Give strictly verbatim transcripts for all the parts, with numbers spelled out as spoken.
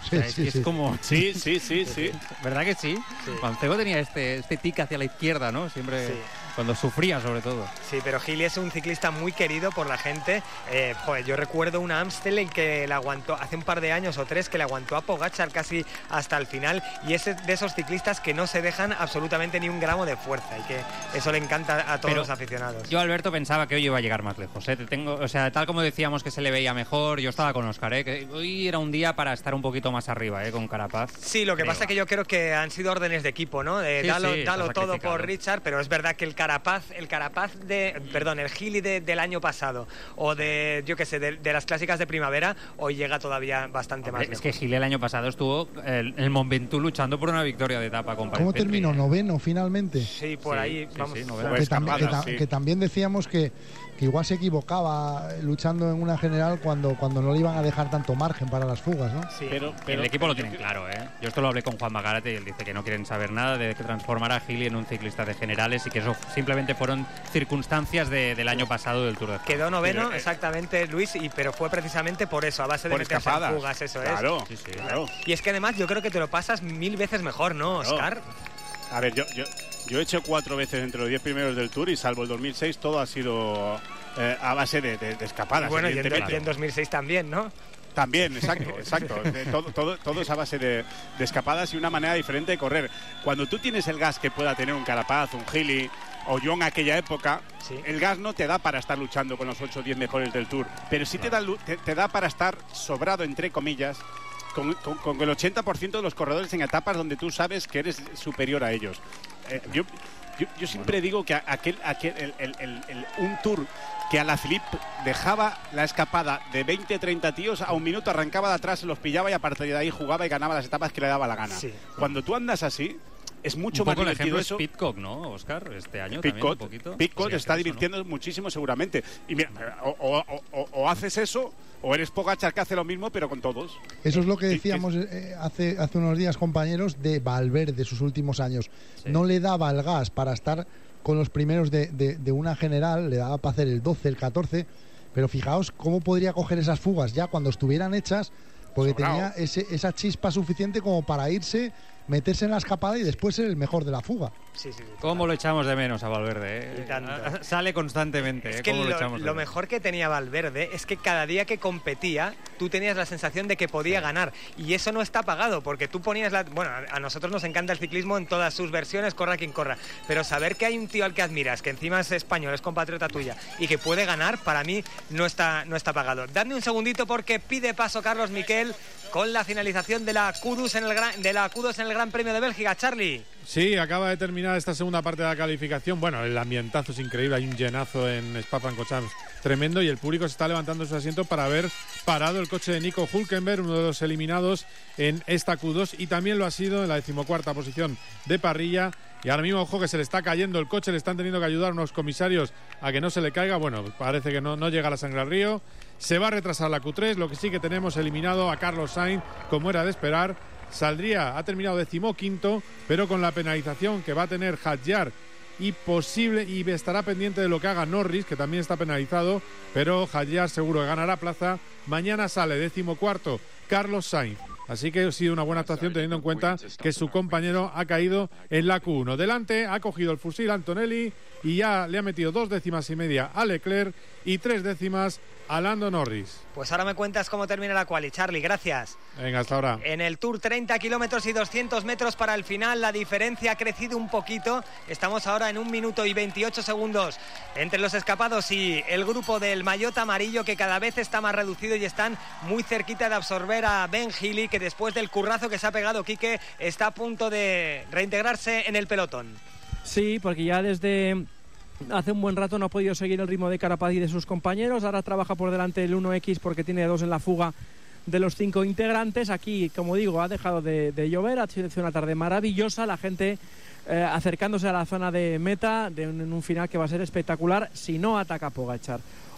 O sea, es sí, que sí. es como... Sí, sí, sí, sí. ¿Verdad que sí? Sí. Mancebo tenía este, este tic hacia la izquierda, ¿no? Siempre Sí. cuando sufría, sobre todo. Sí, pero Gili es un ciclista muy querido por la gente. Eh, joder, yo recuerdo una Amstel en que le aguantó hace un par de años o tres que le aguantó a Pogačar casi hasta el final, y es de esos ciclistas que no se dejan absolutamente ni un gramo de fuerza y que eso le encanta a todos Pero los aficionados. Yo, Alberto, pensaba que hoy iba a llegar más lejos, ¿eh? Te tengo, o sea, tal como decíamos que se le veía mejor, yo estaba con Óscar, ¿eh? Que hoy era un día para estar un poquito más arriba, ¿eh? Con Carapaz. Sí, lo que Creo. pasa es que yo creo que han sido órdenes de equipo, ¿no? De Sí, dalo, sí, dalo se ha todo sacrificado. por Richard, pero es verdad que el Carapaz, el Carapaz de, perdón, el Gili de, del año pasado o de, yo qué sé, de, de las clásicas de primavera, hoy llega todavía bastante Hombre, más es lejos. que Gil el año pasado estuvo el, el Mont Ventoux luchando por una victoria de etapa con ¿Cómo Petri, terminó? ¿eh? ¿Noveno finalmente? Sí, por Sí, ahí, sí, vamos. sí, noveno. Que, Fue tam- que, escapada, tam- sí. que también decíamos que, que igual se equivocaba luchando en una general cuando, cuando no le iban a dejar tanto margen para las fugas, ¿no? Sí. Pero, pero el equipo lo yo tienen creo- claro, ¿eh? Yo esto lo hablé con Juan Magarate y él dice que no quieren saber nada de que transformar a Gili en un ciclista de generales y que eso simplemente fueron circunstancias de, del año pasado del Tour de Francia. Quedó noveno, Pero, eh, exactamente, Luis, y pero fue precisamente por eso, a base de Por meterse escapadas. en fugas, eso Claro, es. Sí, sí. claro. Y es que además yo creo que te lo pasas mil veces mejor, ¿no, Claro. Oscar? A ver, yo, yo, yo he hecho cuatro veces entre los diez primeros del Tour y salvo el dos mil seis todo ha sido eh, a base de, de- de escapadas, Y bueno, y en, evidentemente. y en dos mil seis también, ¿no? También, exacto, exacto. De todo, todo, todo es a base de, de escapadas y una manera diferente de correr. Cuando tú tienes el gas que pueda tener un Carapaz, un Gili o yo en aquella época, Sí. el gas no te da para estar luchando con los ocho o diez mejores del Tour, pero sí te da, lu- te, te da para estar sobrado, entre comillas, con, con- con el ochenta por ciento de los corredores en etapas donde tú sabes que eres superior a ellos. Eh, yo, yo, yo siempre digo que aquel, aquel el, el- el- el- un Tour que a la Philippe dejaba la escapada de veinte treinta tíos, a un minuto arrancaba de atrás, los pillaba y a partir de ahí jugaba y ganaba las etapas que le daba la gana. Sí. Cuando tú andas así, es mucho Un más poco el divertido ejemplo eso. es Pitcock, ¿no, Oscar? Este año también un Pitcock, poquito. Pitcock Sí, está eso, ¿no? divirtiendo muchísimo seguramente. Y mira, o, o- o- o haces eso, o eres Pogačar que hace lo mismo, pero con todos. Eso es lo que Sí, decíamos eh, hace, hace unos días, compañeros, de Valverde, sus últimos años. No le daba el gas para estar con los primeros de, de- de una general, le daba para hacer el doce, el catorce, pero fijaos cómo podría coger esas fugas ya cuando estuvieran hechas, porque Sobrao. tenía ese, esa chispa suficiente como para irse, meterse en la escapada y después ser el mejor de la fuga. Sí, sí, sí. ¿Cómo lo echamos de menos a Valverde? ¿eh? Y tanto. Ah, Sale constantemente. Es ¿eh? que ¿Cómo lo, lo echamos de lo menos? mejor que tenía Valverde es que cada día que competía tú tenías la sensación de que podía ganar, y eso no está pagado porque tú ponías la... Bueno, a a nosotros nos encanta el ciclismo en todas sus versiones, corra quien corra, pero saber que hay un tío al que admiras, que encima es español, es compatriota tuya y que puede ganar, para mí no está, no está pagado. Dadme un segundito porque pide paso Carlos Miquel con la finalización de la Q dos en el gran, de la Q dos en el Gran Premio de Bélgica. Charlie. Sí, acaba de terminar esta segunda parte de la calificación. Bueno, el ambientazo es increíble, hay un llenazo en Spa-Francorchamps tremendo y el público se está levantando su asiento para ver parado el coche de Nico Hülkenberg, uno de los eliminados en esta Q dos, y también lo ha sido en la decimocuarta posición de parrilla. Y ahora mismo, ojo, que se le está cayendo el coche, le están teniendo que ayudar unos comisarios a que no se le caiga. Bueno, parece que no, no llega la sangre al río. Se va a retrasar la Q tres, lo que sí que tenemos eliminado a Carlos Sainz, como era de esperar. Saldría, ha terminado decimoquinto, pero con la penalización que va a tener Hadjar y posible, y estará pendiente de lo que haga Norris, que también está penalizado, pero Hadjar seguro que ganará plaza. Mañana sale decimocuarto Carlos Sainz. Así que ha sido una buena actuación teniendo en cuenta que su compañero ha caído en la Q uno. Delante ha cogido el fusil Antonelli y ya le ha metido dos décimas y media a Leclerc y tres décimas a Lando Norris. Pues ahora me cuentas cómo termina la quali, Charlie, gracias. Venga, hasta ahora. En el Tour, treinta kilómetros y doscientos metros para el final. La diferencia ha crecido un poquito. Estamos ahora en un minuto y veintiocho segundos entre los escapados y el grupo del maillot amarillo, que cada vez está más reducido y están muy cerquita de absorber a Ben Healy, que después del currazo que se ha pegado Quique está a punto de reintegrarse en el pelotón. Sí, porque ya desde hace un buen rato no ha podido seguir el ritmo de Carapaz y de sus compañeros. Ahora trabaja por delante el uno equis porque tiene dos en la fuga de los cinco integrantes. Aquí, como digo, ha dejado de, de llover, ha sido una tarde maravillosa, la gente eh, acercándose a la zona de meta de un, en un final que va a ser espectacular si no ataca Pogačar.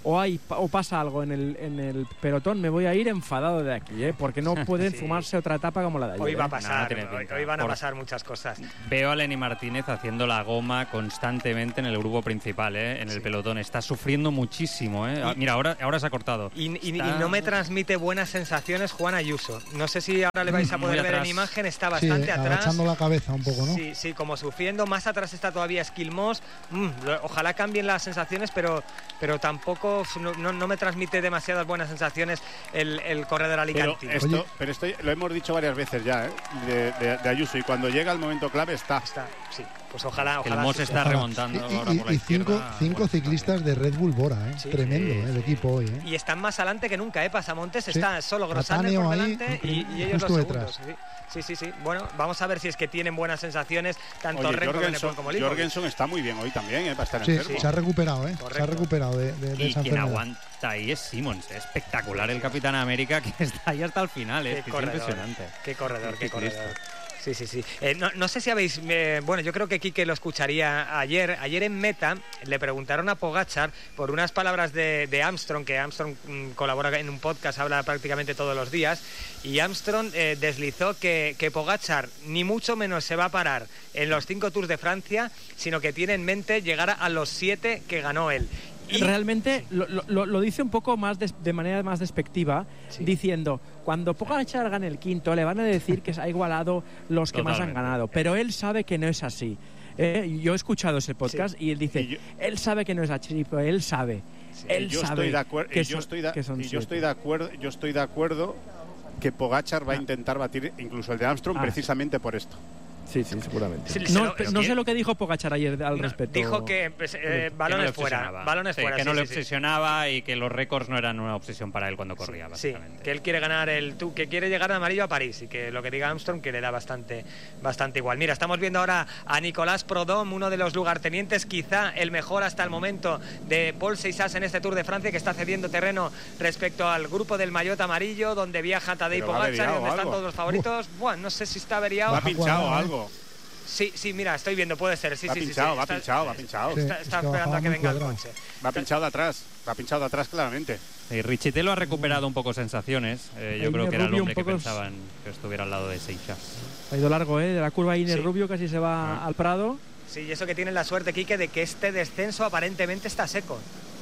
o hay o pasa algo en el, en el pelotón, me voy a ir enfadado de aquí, ¿eh? Porque no pueden Sí. fumarse otra etapa como la de ayer. Hoy va a ¿eh? pasar, Nada, tiene hoy, pinta. hoy van a Por- pasar muchas cosas. Veo a Lenny Martínez haciendo la goma constantemente en el grupo principal, ¿eh? En el Sí. pelotón. Está sufriendo muchísimo, ¿eh? Ah, Y- Mira, ahora, ahora se ha cortado. Y, y- Está- y no me transmite buenas sensaciones Juan Ayuso. No sé si ahora le vais a Muy poder ver en atrás. imagen, está Sí, bastante eh, atrás. agachando la cabeza un poco, ¿no? Sí, sí, como sufriendo. Más atrás está todavía Esquilmós. Mm, lo- ojalá cambien las sensaciones, pero, pero tampoco no, no- no me transmite demasiadas buenas sensaciones el, el corredor Pero alicantino. esto, Oye. pero esto lo hemos dicho varias veces ya, ¿eh? de, de- de Ayuso, y cuando llega el momento clave está. Está, sí, pues ojalá, El ojalá. Moss sí, está sí. remontando Y- ahora y, por la y cinco, izquierda. cinco Bueno, ciclistas de Red Bull Bora, ¿eh? Sí, Tremendo, sí, ¿eh? El sí. equipo hoy, ¿eh? Y están más adelante que nunca, ¿eh? Pasamontes Sí. está solo Grossaner Catáneo por ahí, delante y, y ellos justo los detrás. segundos. Sí, sí, sí, sí. Bueno, vamos a ver si es que tienen buenas sensaciones tanto Oye, Renko Jorgensen, Benepol como Lipovic. Jorgensen está muy bien hoy también, ¿eh? Para estar Sí, enfermo. se ha recuperado, ¿eh? Se ha Correcto. recuperado de, de, de Y esa quien enfermedad. aguanta ahí es Simmons. Es espectacular el Capitán América que está ahí hasta el final. Qué Es, que es corredor, impresionante. Qué corredor, Qué qué ciclista. corredor. Sí, sí, sí. Eh, no, no sé si habéis... eh, bueno, yo creo que Quique lo escucharía ayer. Ayer en Meta le preguntaron a Pogačar por unas palabras de, de Armstrong, que Armstrong mm, colabora en un podcast, habla prácticamente todos los días, y Armstrong eh, deslizó que, que Pogačar ni mucho menos se va a parar en los cinco Tours de Francia, sino que tiene en mente llegar a los siete que ganó él. Y- Realmente lo, lo- lo dice un poco más des- de manera más despectiva, Sí. diciendo, cuando Pogačar gane el quinto le van a decir que se ha igualado los que más han Totalmente. ganado, pero él sabe que no es así. Eh, yo he escuchado ese podcast y él dice, Y yo- él sabe que no es así, pero él sabe. Él Y yo sabe estoy de acuerdo que y yo son- estoy de, que son y yo siete. estoy de acuerdo yo estoy de acuerdo que Pogačar va a intentar batir incluso el de Armstrong Ah, precisamente por esto. Sí, sí, seguramente. Sí, se No, lo- pe- es no que- sé lo que dijo Pogačar ayer al No, respecto. dijo que pues, eh, Que no balones le fuera, obsesionaba. balones Sí, fuera. que sí, no le sí, sí. obsesionaba y que los récords no eran una obsesión para él cuando corría, Sí, básicamente. que él quiere ganar el tú, que quiere llegar de amarillo a París y que lo que diga Armstrong que le da bastante, bastante igual. Mira, estamos viendo ahora a Nicolás Prudhomme, uno de los lugartenientes, quizá el mejor hasta el momento de Paul Seixas en este Tour de Francia, que está cediendo terreno respecto al grupo del maillot amarillo, donde viaja Tadej Pero va Pogačar y averiado donde están algo. todos los favoritos. Bueno, no sé si está averiado. Va Baja pinchado cuadrado, ¿eh? algo. Sí, sí, mira, estoy viendo, puede ser. Sí, Va sí, sí, pinchado, sí, va está- pinchado, va pinchado. Sí. Está, es está que esperando bajaba a que muy venga el cuadrado. coche. Va pinchado de atrás, va pinchado de atrás claramente. Y Richitelo ha recuperado un poco sensaciones. Eh, yo Ahí creo de que era el Rubio hombre un que poco- pensaban que estuviera al lado de Seixas. Ha ido largo, ¿eh? De la curva Ines Sí. Rubio casi se va Ah. al Prado. Sí, y eso que tienen la suerte, Quique, de que este descenso aparentemente está seco.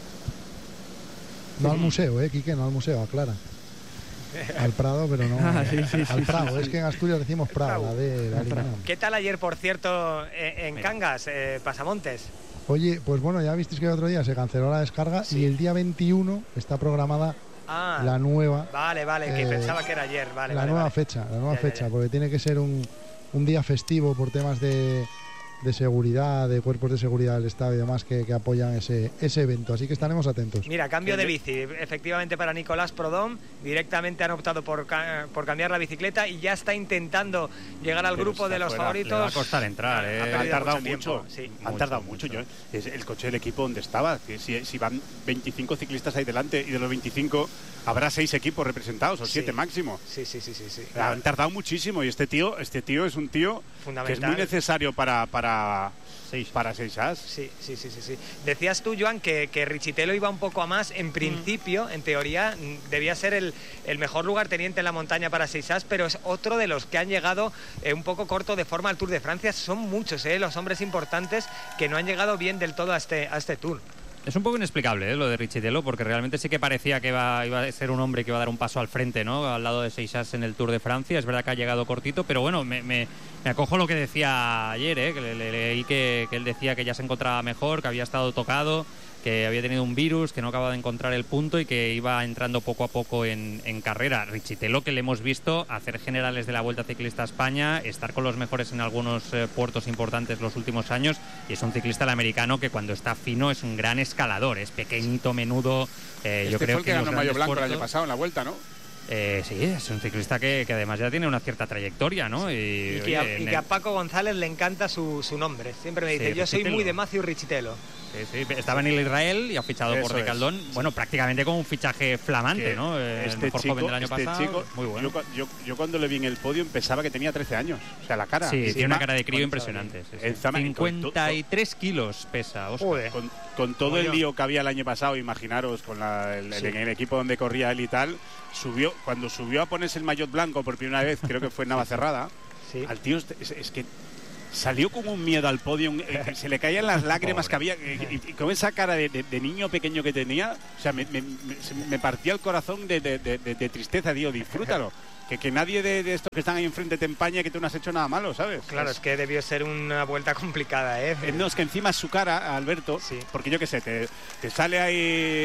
No al museo, ¿eh, Quique? No al museo, aclara. Al Prado, pero no. Ah, sí, sí, al sí, Prado. sí, es que en Asturias decimos Prado, la de la eliminamos. ¿Qué tal ayer, por cierto, eh, en Mira. Cangas, eh, Pasamontes? Oye, pues bueno, ya visteis que el otro día se canceló la descarga Sí. y el día veintiuno está programada Ah, la nueva vale, vale, que eh, pensaba que era ayer, vale. la vale, nueva vale. fecha, la nueva Ya, ya, fecha, ya. porque tiene que ser un, un día festivo por temas de, de seguridad, de cuerpos de seguridad del Estado y demás que, que apoyan ese, ese evento. Así que estaremos atentos. Mira, cambio Que de le- bici, efectivamente para Nicolás Prudhomme, directamente han optado por, ca- por cambiar la bicicleta y ya está intentando llegar al Pero grupo está de los fuera, favoritos. Le va a costar entrar, Ha ¿eh? perdido Han tardado mucho mucho, tiempo, sí. han Mucho, tardado mucho. mucho. Yo, es el coche del equipo donde estaba, que si, si van veinticinco ciclistas ahí delante y de los veinticinco habrá seis equipos representados o Sí. siete máximo. Sí, sí, sí, sí, sí. Han tardado muchísimo y este tío, este tío es un tío que es Fundamental. muy necesario para para Seixas. para Seixas. Sí, sí, sí, sí, sí. Decías tú, Joan, que, que Richitelo iba un poco a más. En principio, en teoría, mm, debía ser el, el mejor lugarteniente en la montaña para Seixas, pero es otro de los que han llegado eh, un poco corto de forma al Tour de Francia. Son muchos, eh, los hombres importantes que no han llegado bien del todo a este, a este Tour. Es un poco inexplicable, ¿eh? Lo de Richitelo, porque realmente sí que parecía que iba, iba a ser un hombre que iba a dar un paso al frente, ¿no? Al lado de Seixas en el Tour de Francia. Es verdad que ha llegado cortito, pero bueno, me, me, me acojo lo que decía ayer, ¿eh? Que le, le- leí que, que él decía que ya se encontraba mejor, que había estado tocado, que había tenido un virus, que no acababa de encontrar el punto y que iba entrando poco a poco en, en carrera. Richitelo, que le hemos visto hacer generales de la Vuelta Ciclista a España, estar con los mejores en algunos eh, puertos importantes los últimos años, y es un ciclista el americano que cuando está fino es un gran escalador, es pequeñito, menudo. eh, Este yo creo fue el que en ganó los Mayo grandes Blanco el año puertos- pasado en la vuelta, ¿no? Eh, sí, es un ciclista que, que además ya tiene una cierta trayectoria, ¿no? Sí. Y, Y, que a, oye, y en que a el- Paco González le encanta su, su nombre. Siempre me dice, Sí, yo soy Richitelo. muy de Matthew Richitelo. Sí, sí, estaba en el Israel y ha fichado Eso por De es. Caldón, bueno, prácticamente como un fichaje flamante, Que ¿no? Eh, el Este mejor chico, joven del año este pasado, chico, muy bueno. yo, yo, yo cuando le vi en el podio pensaba que tenía trece años. O sea, la cara. Sí, tiene Encima- una cara de crío con- impresionante. Sí, sí. encima- con- cincuenta y tres kilos pesa, Óscar. Joder. Con, con todo Como el yo. lío que había el año pasado, imaginaros, con la- el, el- Sí. en el equipo donde corría él y tal, subió cuando subió a ponerse el maillot blanco por primera vez, creo que fue en Navacerrada, Sí. al tío es, es que salió con un miedo al podio, un- eh, se le caían las lágrimas que había, eh, y, y con esa cara de, de- de niño pequeño que tenía, o sea, me, me- me- se me partía el corazón de, de- de- de- de tristeza, tío, disfrútalo. Que, que nadie de, de estos que están ahí enfrente te empañe que tú no has hecho nada malo, ¿sabes? Claro, es que debió ser una vuelta complicada, ¿eh? Eh, No, es que encima su cara, Alberto, Sí. porque yo qué sé, te, te sale ahí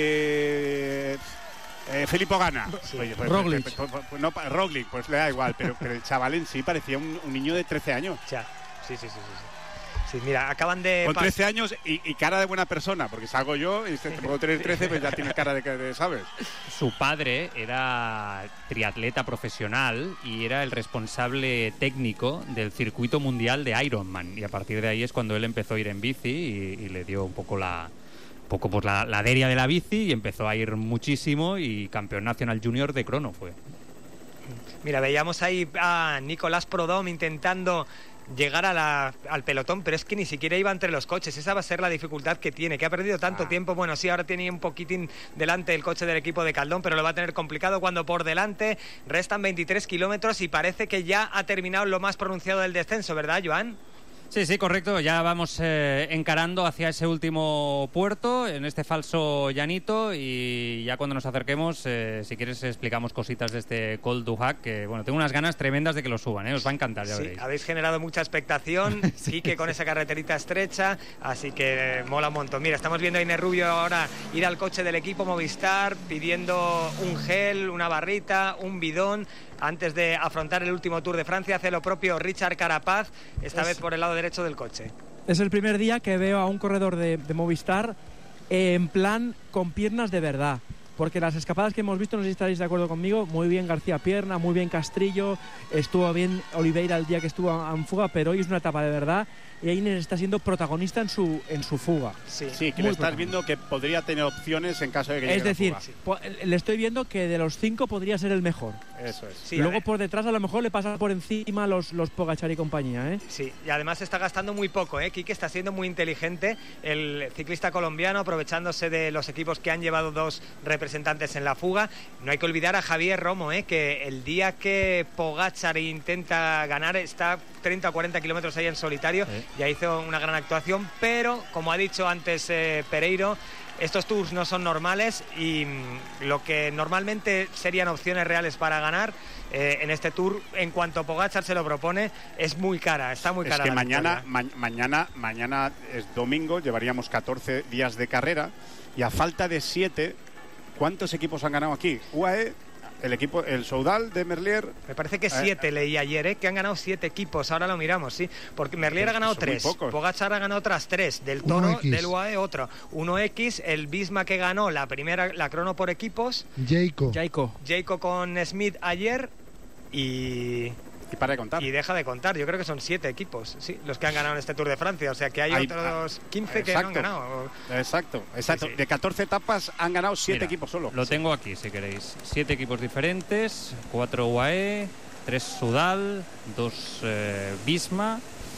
eh, eh, Felipe Gana. Sí. Oye, pues, Roglic. pues, pues, pues, no, pa- Roglic, pues le da igual, pero, pero el chaval en sí parecía un, un niño de trece años. Ya. Sí, sí, sí, sí, sí. Sí, mira, acaban de... Con pas- trece años y, y cara de buena persona, porque salgo yo y te puedo tener trece, pues ya tienes cara de, de ¿sabes? Su padre era triatleta profesional y era el responsable técnico del circuito mundial de Ironman. Y a partir de ahí es cuando él empezó a ir en bici y, y le dio un poco la un poco pues la, la deria de la bici y empezó a ir muchísimo y campeón nacional junior de crono fue. Mira, veíamos ahí a Nicolás Prodom intentando llegar a la- al pelotón, pero es que ni siquiera iba entre los coches. Esa va a ser la dificultad que tiene, que ha perdido tanto Ah. tiempo. Bueno, sí, ahora tiene un poquitín delante el coche del equipo de Caldón, pero lo va a tener complicado cuando por delante restan veintitrés kilómetros y parece que ya ha terminado lo más pronunciado del descenso, ¿verdad, Joan? Sí, sí, correcto. Ya vamos eh, encarando hacia ese último puerto, en este falso llanito, y ya cuando nos acerquemos, eh, si quieres, explicamos cositas de este Col du Hac, que bueno, tengo unas ganas tremendas de que lo suban, ¿eh? Os va a encantar, ya Sí, veréis. habéis generado mucha expectación, sí que con esa carreterita estrecha, así que eh, mola un montón. Mira, estamos viendo a Inés Rubio ahora ir al coche del equipo Movistar pidiendo un gel, una barrita, un bidón. Antes de afrontar el último Tour de Francia, hace lo propio Richard Carapaz, esta Es- vez por el lado derecho del coche. Es el primer día que veo a un corredor de, de Movistar en plan con piernas de verdad. Porque las escapadas que hemos visto, no sé si estaréis de acuerdo conmigo, muy bien García Pierna, muy bien Castrillo, estuvo bien Oliveira el día que estuvo en fuga, pero hoy es una etapa de verdad y Inés está siendo protagonista en su, en su fuga. Sí, Sí, que Muy le estás protagonista. viendo que podría tener opciones en caso de que llegue Es la decir, fuga. po- le estoy viendo que de los cinco podría ser el mejor. Eso es. sí, Luego ade- por detrás a lo mejor le pasa por encima los, los Pogačar y compañía, ¿eh? Sí, y además está gastando muy poco, ¿eh? Quique está siendo muy inteligente, el ciclista colombiano, aprovechándose de los equipos que han llevado dos representantes en la fuga. No hay que olvidar a Javier Romo, ¿eh? Que el día que Pogačar intenta ganar está treinta o cuarenta kilómetros ahí en solitario, Sí. ya hizo una gran actuación, pero como ha dicho antes eh, Pereiro, estos tours no son normales y mm, lo que normalmente serían opciones reales para ganar eh, en este tour, en cuanto Pogačar se lo propone, es muy cara, está muy Es cara. que la mañana, victoria. ma- mañana, mañana es domingo, llevaríamos catorce días de carrera y a falta de siete, ¿cuántos equipos han ganado aquí? U A E, el equipo, el Soudal de Merlier. Me parece que Eh, siete leí ayer, ¿eh? Que han ganado siete equipos, ahora lo miramos, sí. Porque Merlier ha ganado son muy tres, pocos. Pogačar ha ganado otras tres, del Toro, uno equis. del U A E otro, uno equis, el Bisma que ganó la primera, la crono por equipos, Jayco. Jaico. Jayco con Smith ayer y, Y para de contar. y deja de contar, yo creo que son siete equipos, sí, los que han ganado en este Tour de Francia, o sea que hay, Hay- otros quince que exacto. no han ganado. Exacto, exacto. Sí, sí. De catorce etapas han ganado siete Mira, equipos solo. Lo tengo aquí, si queréis. Siete equipos diferentes, cuatro U A E, tres Sudal, dos eh, Bisma.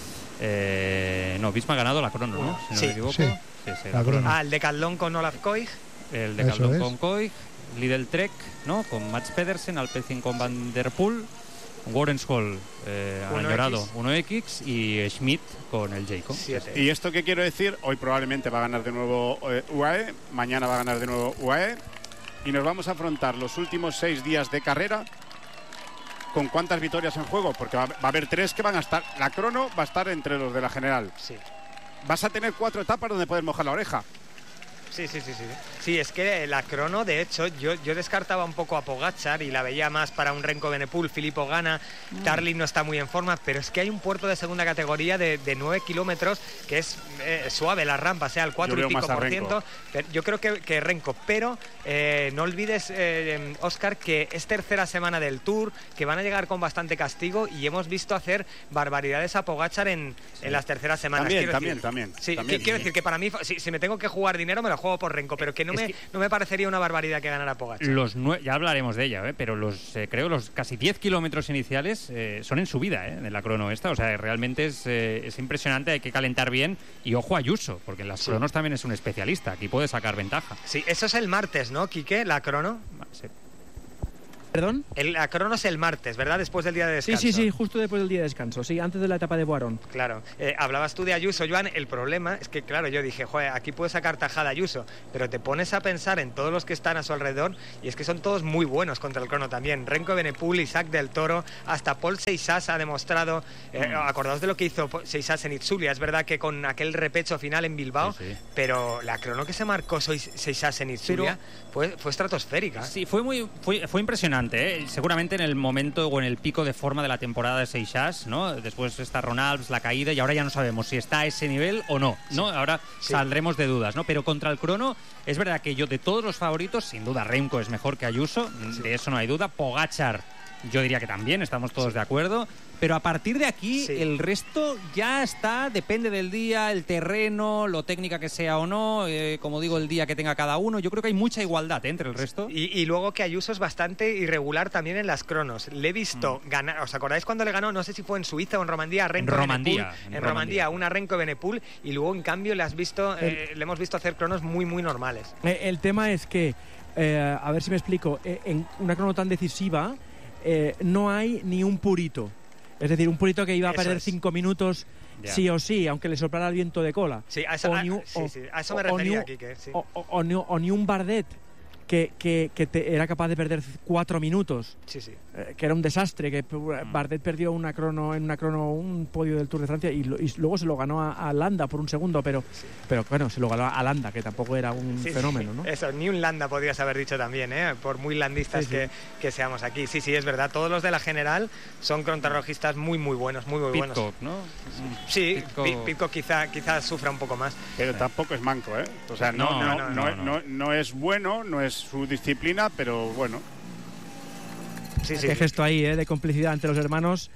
eh, no, Bisma ha ganado la crono, ¿no? Si no Sí. me equivoco. Sí, sí, sí, la crono. Ah, el de Caldón con Olaf Koig, El de Eso Caldón es. con Koig, Lidl Trek, ¿no? Con Mats Pedersen, Alpecin con Van Der Poel, Warrenshall, eh, uno añorado, equis. uno equis y Schmidt con el Jayco. siete. ¿Y esto qué quiero decir? Hoy probablemente va a ganar de nuevo eh, U A E, mañana va a ganar de nuevo U A E y nos vamos a afrontar los últimos seis días de carrera con cuántas victorias en juego, porque va, va a haber tres que van a estar, la crono va a estar entre los de la general. Sí. Vas a tener cuatro etapas donde puedes mojar la oreja. Sí, sí, sí, sí. Sí, es que la crono, de hecho, yo, yo descartaba un poco a Pogačar y la veía más para un Renko Benepul. Filippo Ganna, mm. Tarling no está muy en forma, pero es que hay un puerto de segunda categoría de, de nueve kilómetros que es eh, suave la rampa, sea el cuatro y pico por ciento. Yo creo que, que Renko, pero eh, no olvides, eh, Óscar, que es tercera semana del Tour, que van a llegar con bastante castigo y hemos visto hacer barbaridades a Pogačar en, sí. en las terceras semanas. También, quiero también, decir, también. Sí, también, quiero sí. decir que para mí, si, si me tengo que jugar dinero, me lo juego por Renko, pero que no, me, que no me parecería una barbaridad que ganara Pogačar. Los nue ya hablaremos de ella, ¿eh? Pero los eh, creo los casi diez kilómetros iniciales eh, son en subida, ¿eh? De la crono esta, o sea, realmente es, eh, es impresionante, hay que calentar bien y ojo a Ayuso, porque en las sí. cronos también es un especialista, aquí puede sacar ventaja. Sí, eso es el martes, ¿no, Quique, la crono? Sí. ¿Perdón? El, la crono es el martes, ¿verdad? Después del día de descanso. Sí, sí, sí, justo después del día de descanso, sí, antes de la etapa de Boarón. Claro. Eh, hablabas tú de Ayuso, Joan. El problema es que, claro, yo dije, joder, aquí puede sacar tajada Ayuso, pero te pones a pensar en todos los que están a su alrededor y es que son todos muy buenos contra el crono también. Renko Benepul, Isaac del Toro, hasta Paul Seixas ha demostrado. Eh, mm. Acordaos de lo que hizo Seixas en Itzulia. Es verdad que con aquel repecho final en Bilbao, sí, sí. pero la crono que se marcó Seixas en Itzulia fue, fue estratosférica. Sí, fue muy fue, fue impresionante, ¿eh? Seguramente en el momento o en el pico de forma de la temporada de Seixas, ¿no? Después está Ronalds, la caída, y ahora ya no sabemos si está a ese nivel o no, ¿no? Sí. Ahora sí. saldremos de dudas, ¿no? Pero contra el crono, es verdad que yo de todos los favoritos, sin duda Remco es mejor que Ayuso, sí. de eso no hay duda. Pogačar, yo diría que también, estamos todos sí. de acuerdo. Pero a partir de aquí, sí. el resto ya está, depende del día, el terreno, lo técnica que sea o no, eh, como digo, el día que tenga cada uno. Yo creo que hay mucha igualdad, ¿eh? Entre el resto. Y, y luego que Ayuso es bastante irregular también en las cronos. Le he visto mm. ganar, ¿os acordáis cuando le ganó? No sé si fue en Suiza o en Romandía, a Renko en Romandía, Benepul. En, en Romandía, Romandía, una Renko Benepul, y luego en cambio le has visto, eh, le hemos visto hacer cronos muy, muy normales. El, el tema es que, eh, a ver si me explico, eh, en una crono tan decisiva eh, no hay ni un purito. Es decir, un purito que iba a eso perder es. cinco minutos yeah. sí o sí, aunque le soplara el viento de cola. Sí, a eso, o a, ni un, sí, o, sí, a eso me refería, Quique. Sí. O, o, o, ni, o ni un Bardet que, que, que te, era capaz de perder cuatro minutos. Sí, sí. Eh, que era un desastre, que mm. Bardet perdió una crono, en una crono un podio del Tour de Francia y, lo, y luego se lo ganó a, a Landa por un segundo, pero, sí. pero bueno, se lo ganó a Landa, que tampoco era un sí, fenómeno, sí. ¿no? Eso, ni un Landa podrías haber dicho también, ¿eh? Por muy landistas sí, que, sí. que seamos aquí. Sí, sí, es verdad. Todos los de la general son contrarrojistas muy, muy buenos, muy, muy Pitcock, buenos. ¿no? Sí, Pitcock, Pitcock quizá, quizá sufra un poco más. Pero tampoco es manco, ¿eh? O sea, no, no, no, no, no, no, no, no es bueno, no es su disciplina, pero bueno. Sí, sí. Qué gesto ahí, ¿eh? De complicidad entre los hermanos,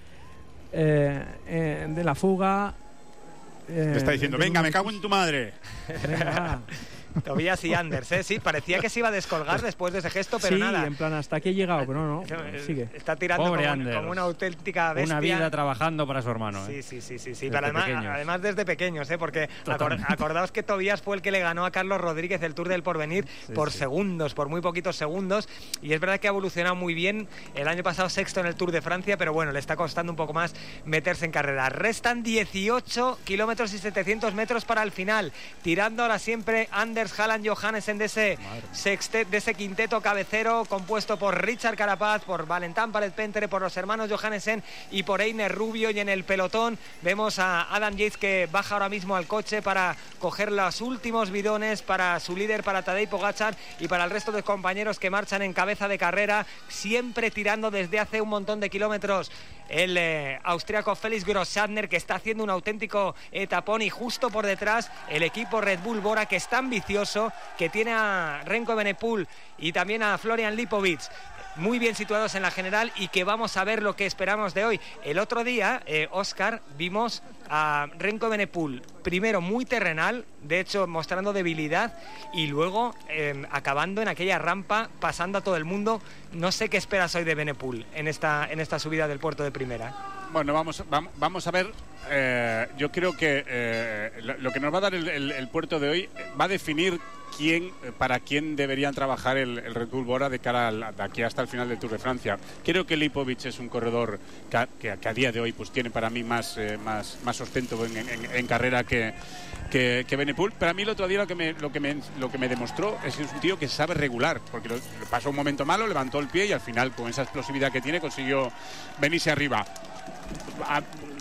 eh, eh, de la fuga. Eh, Me está diciendo, venga, me cago en tu madre. Venga. Tobias y Anders, ¿eh? Sí, parecía que se iba a descolgar después de ese gesto, pero sí, nada. En plan, hasta aquí he llegado, pero no, no, sigue. Está tirando como, como una auténtica bestia. Una vida trabajando para su hermano, ¿eh? Sí, sí, sí, sí, sí. Pero desde además, además desde pequeños, ¿eh? Porque acor acordaos que Tobias fue el que le ganó a Carlos Rodríguez el Tour del Porvenir sí, por sí. segundos, por muy poquitos segundos, y es verdad que ha evolucionado muy bien. El año pasado sexto en el Tour de Francia, pero bueno, le está costando un poco más meterse en carrera. Restan dieciocho kilómetros y setecientos metros para el final, tirando ahora siempre Anders, Haaland, Johannes de ese, sextet, de ese quinteto cabecero compuesto por Richard Carapaz, por Valentán Paret Pentere, por los hermanos Johannesen y por Einer Rubio. Y en el pelotón vemos a Adam Yates, que baja ahora mismo al coche para coger los últimos bidones para su líder, para Tadej Pogačar, y para el resto de compañeros que marchan en cabeza de carrera, siempre tirando desde hace un montón de kilómetros. El eh, austríaco Felix Grossschartner, que está haciendo un auténtico etapón, y justo por detrás el equipo Red Bull Bora, que está ambicioso, que tiene a Renko Benepul y también a Florian Lipovic muy bien situados en la general, y que vamos a ver lo que esperamos de hoy. El otro día, eh, Óscar, vimos a Renko Benepul primero muy terrenal, de hecho mostrando debilidad, y luego eh, acabando en aquella rampa, pasando a todo el mundo. No sé qué esperas hoy de Benepul en esta, en esta subida del puerto de primera. Bueno, vamos, vamos, vamos a ver. Eh, yo creo que eh, lo, lo que nos va a dar el, el, el puerto de hoy va a definir quién, para quién deberían trabajar el, el Red Bull Bora de cara al, de aquí hasta el final del Tour de Francia. Creo que Lipovic es un corredor que a, que, que a día de hoy pues tiene para mí más, eh, más, más sustento en, en, en carrera que, que, que Benepul. Pero a mí el otro día lo que, me, lo, que me, lo que me demostró es que es un tío que sabe regular, porque lo, pasó un momento malo, levantó el pie y al final, con esa explosividad que tiene, consiguió venirse arriba. A,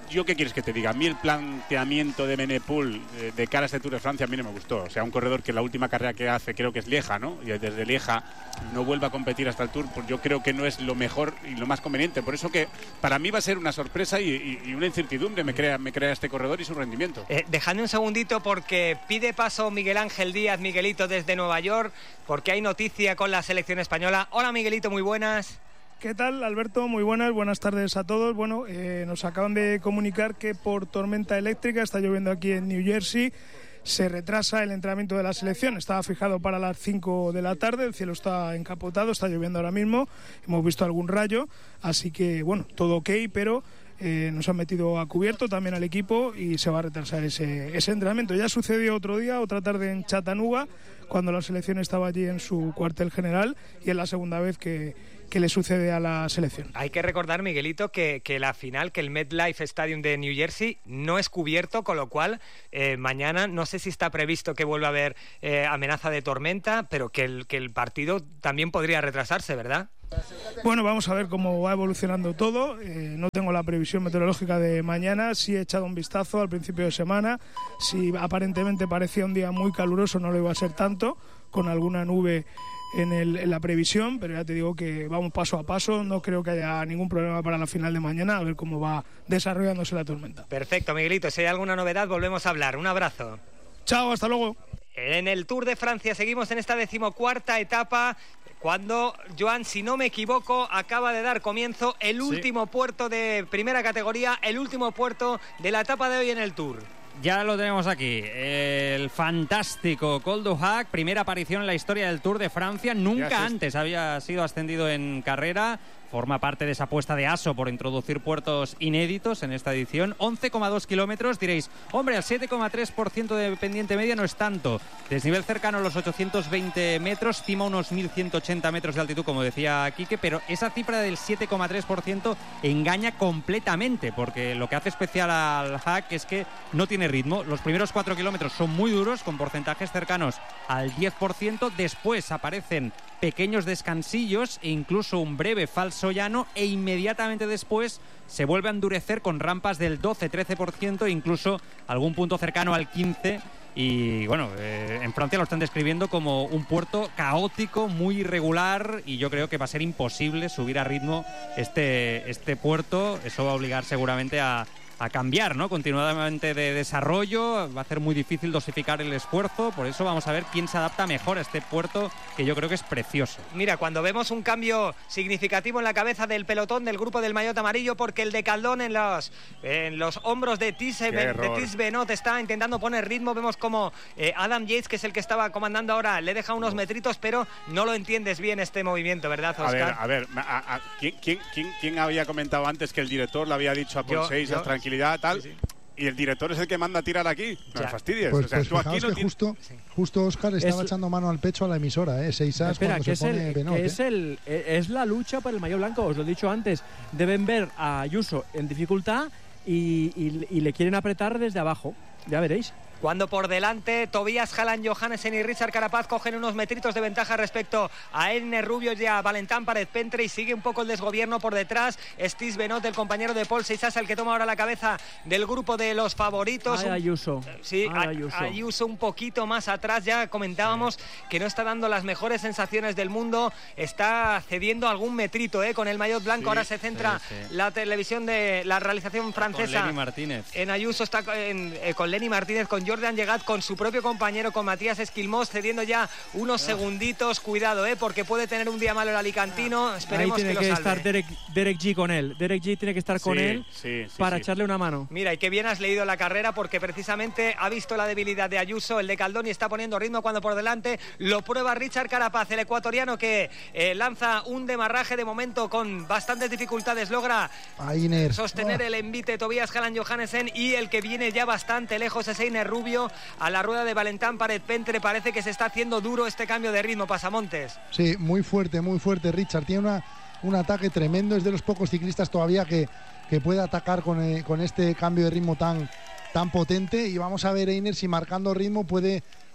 yo qué quieres que te diga, a mí el planteamiento de Benepul eh, de cara a este Tour de Francia a mí no me gustó. O sea, un corredor que la última carrera que hace creo que es Lieja, ¿no? Y desde Lieja no vuelve a competir hasta el Tour, pues yo creo que no es lo mejor y lo más conveniente. Por eso que para mí va a ser una sorpresa y, y, y una incertidumbre me crea, me crea este corredor y su rendimiento. Eh, dejadme un segundito porque pide paso Miguel Ángel Díaz, Miguelito desde Nueva York, porque hay noticia con la selección española. Hola Miguelito, muy buenas. ¿Qué tal, Alberto? Muy buenas, buenas tardes a todos. Bueno, eh, nos acaban de comunicar que por tormenta eléctrica, está lloviendo aquí en New Jersey, se retrasa el entrenamiento de la selección. Estaba fijado para las cinco de la tarde, el cielo está encapotado, está lloviendo ahora mismo, hemos visto algún rayo, así que bueno, todo ok, pero eh, nos han metido a cubierto también al equipo y se va a retrasar ese, ese entrenamiento. Ya sucedió otro día, otra tarde en Chattanooga, cuando la selección estaba allí en su cuartel general, y es la segunda vez que que le sucede a la selección. Hay que recordar, Miguelito, que, que la final, que el MetLife Stadium de New Jersey no es cubierto, con lo cual eh, mañana no sé si está previsto que vuelva a haber eh, amenaza de tormenta, pero que el, que el partido también podría retrasarse, ¿verdad? Bueno, vamos a ver cómo va evolucionando todo. Eh, no tengo la previsión meteorológica de mañana, sí he echado un vistazo al principio de semana. Si aparentemente parecía un día muy caluroso, no lo iba a ser tanto, con alguna nube En, el, en la previsión, pero ya te digo que vamos paso a paso, no creo que haya ningún problema para la final de mañana, a ver cómo va desarrollándose la tormenta. Perfecto, Miguelito, si hay alguna novedad volvemos a hablar. Un abrazo. Chao, hasta luego. En el Tour de Francia seguimos en esta decimocuarta etapa, cuando, Joan, si no me equivoco, acaba de dar comienzo el último sí. puerto de primera categoría, el último puerto de la etapa de hoy en el Tour. Ya lo tenemos aquí, el fantástico Col du Hac, primera aparición en la historia del Tour de Francia, nunca antes había sido ascendido en carrera, forma parte de esa apuesta de ASO por introducir puertos inéditos en esta edición. once coma dos kilómetros, diréis, hombre, al siete coma tres por ciento de pendiente media no es tanto. Desnivel cercano a los ochocientos veinte metros, cima unos mil ciento ochenta metros de altitud, como decía Quique, pero esa cifra del siete coma tres por ciento engaña completamente, porque lo que hace especial al Hac es que no tiene ritmo. Los primeros cuatro kilómetros son muy duros, con porcentajes cercanos al diez por ciento. Después aparecen pequeños descansillos e incluso un breve falso llano, e inmediatamente después se vuelve a endurecer con rampas del doce trece por ciento e incluso algún punto cercano al quince por ciento. Y bueno, eh, en Francia lo están describiendo como un puerto caótico, muy irregular, y yo creo que va a ser imposible subir a ritmo este, este puerto. Eso va a obligar seguramente a a cambiar, ¿no? Continuadamente de desarrollo, va a ser muy difícil dosificar el esfuerzo, por eso vamos a ver quién se adapta mejor a este puerto, que yo creo que es precioso. Mira, cuando vemos un cambio significativo en la cabeza del pelotón del grupo del maillot amarillo, porque el de Caldón en los, en los hombros de Tis Benoot está intentando poner ritmo, vemos como eh, Adam Yates, que es el que estaba comandando ahora, le deja unos metritos, pero no lo entiendes bien este movimiento, ¿verdad, Oscar? A ver, a ver, a, a, ¿quién, quién, quién, ¿quién había comentado antes que el director le había dicho a Paul seis tranquilidad, tal, sí, sí. Y el director es el que manda a tirar aquí? No me fastidies. Pues, o sea, pues tú aquí no que tienes... justo, justo Oscar estaba es... echando mano al pecho a la emisora, ¿eh? Seis as Espera, cuando que, se es, pone el, Benoot, que es, ¿eh? el, es la lucha por el maillot blanco, os lo he dicho antes. Deben ver a Ayuso en dificultad y, y, y le quieren apretar desde abajo. Ya veréis. Cuando por delante Tobias Hallan Johannesen y Richard Carapaz cogen unos metritos de ventaja respecto a Enne Rubio y a Valentin Pérez-Pentre, y sigue un poco el desgobierno por detrás. Stis Benoot, el compañero de Paul Seisas, el que toma ahora la cabeza del grupo de los favoritos. Ay, Ayuso. Sí, Ay, Ayuso. Ayuso un poquito más atrás. Ya comentábamos sí. que no está dando las mejores sensaciones del mundo. Está cediendo algún metrito ¿eh? con el maillot blanco. Sí, ahora se centra sí, sí. la televisión de la realización francesa. Con Lenny Martínez. En Ayuso está en, eh, con Lenny Martínez, con Jordan Llegat, con su propio compañero, con Matías Esquilmós, cediendo ya unos segunditos. Cuidado, ¿eh? porque puede tener un día malo el alicantino. Esperemos Ahí tiene que, que lo estar salve. Derek, Derek G con él. Derek G tiene que estar con sí, él sí, sí, para sí. echarle una mano. Mira, y qué bien has leído la carrera, porque precisamente ha visto la debilidad de Ayuso, el de Caldón, y está poniendo ritmo cuando por delante lo prueba Richard Carapaz, el ecuatoriano, que eh, lanza un demarraje de momento con bastantes dificultades. Logra Ainer. sostener oh. el envite Tobias Hallan Johannesen, y el que viene ya bastante lejos es Einer Rubio a la rueda de Valentin Pérez-Pentre. Parece que se está haciendo duro este cambio de ritmo, Pasamontes. Sí, muy fuerte, muy fuerte Richard. Tiene una, un ataque tremendo. Es de los pocos ciclistas todavía que, que puede atacar con, eh, con este cambio de ritmo tan, tan potente. Y vamos a ver Einer si marcando ritmo puede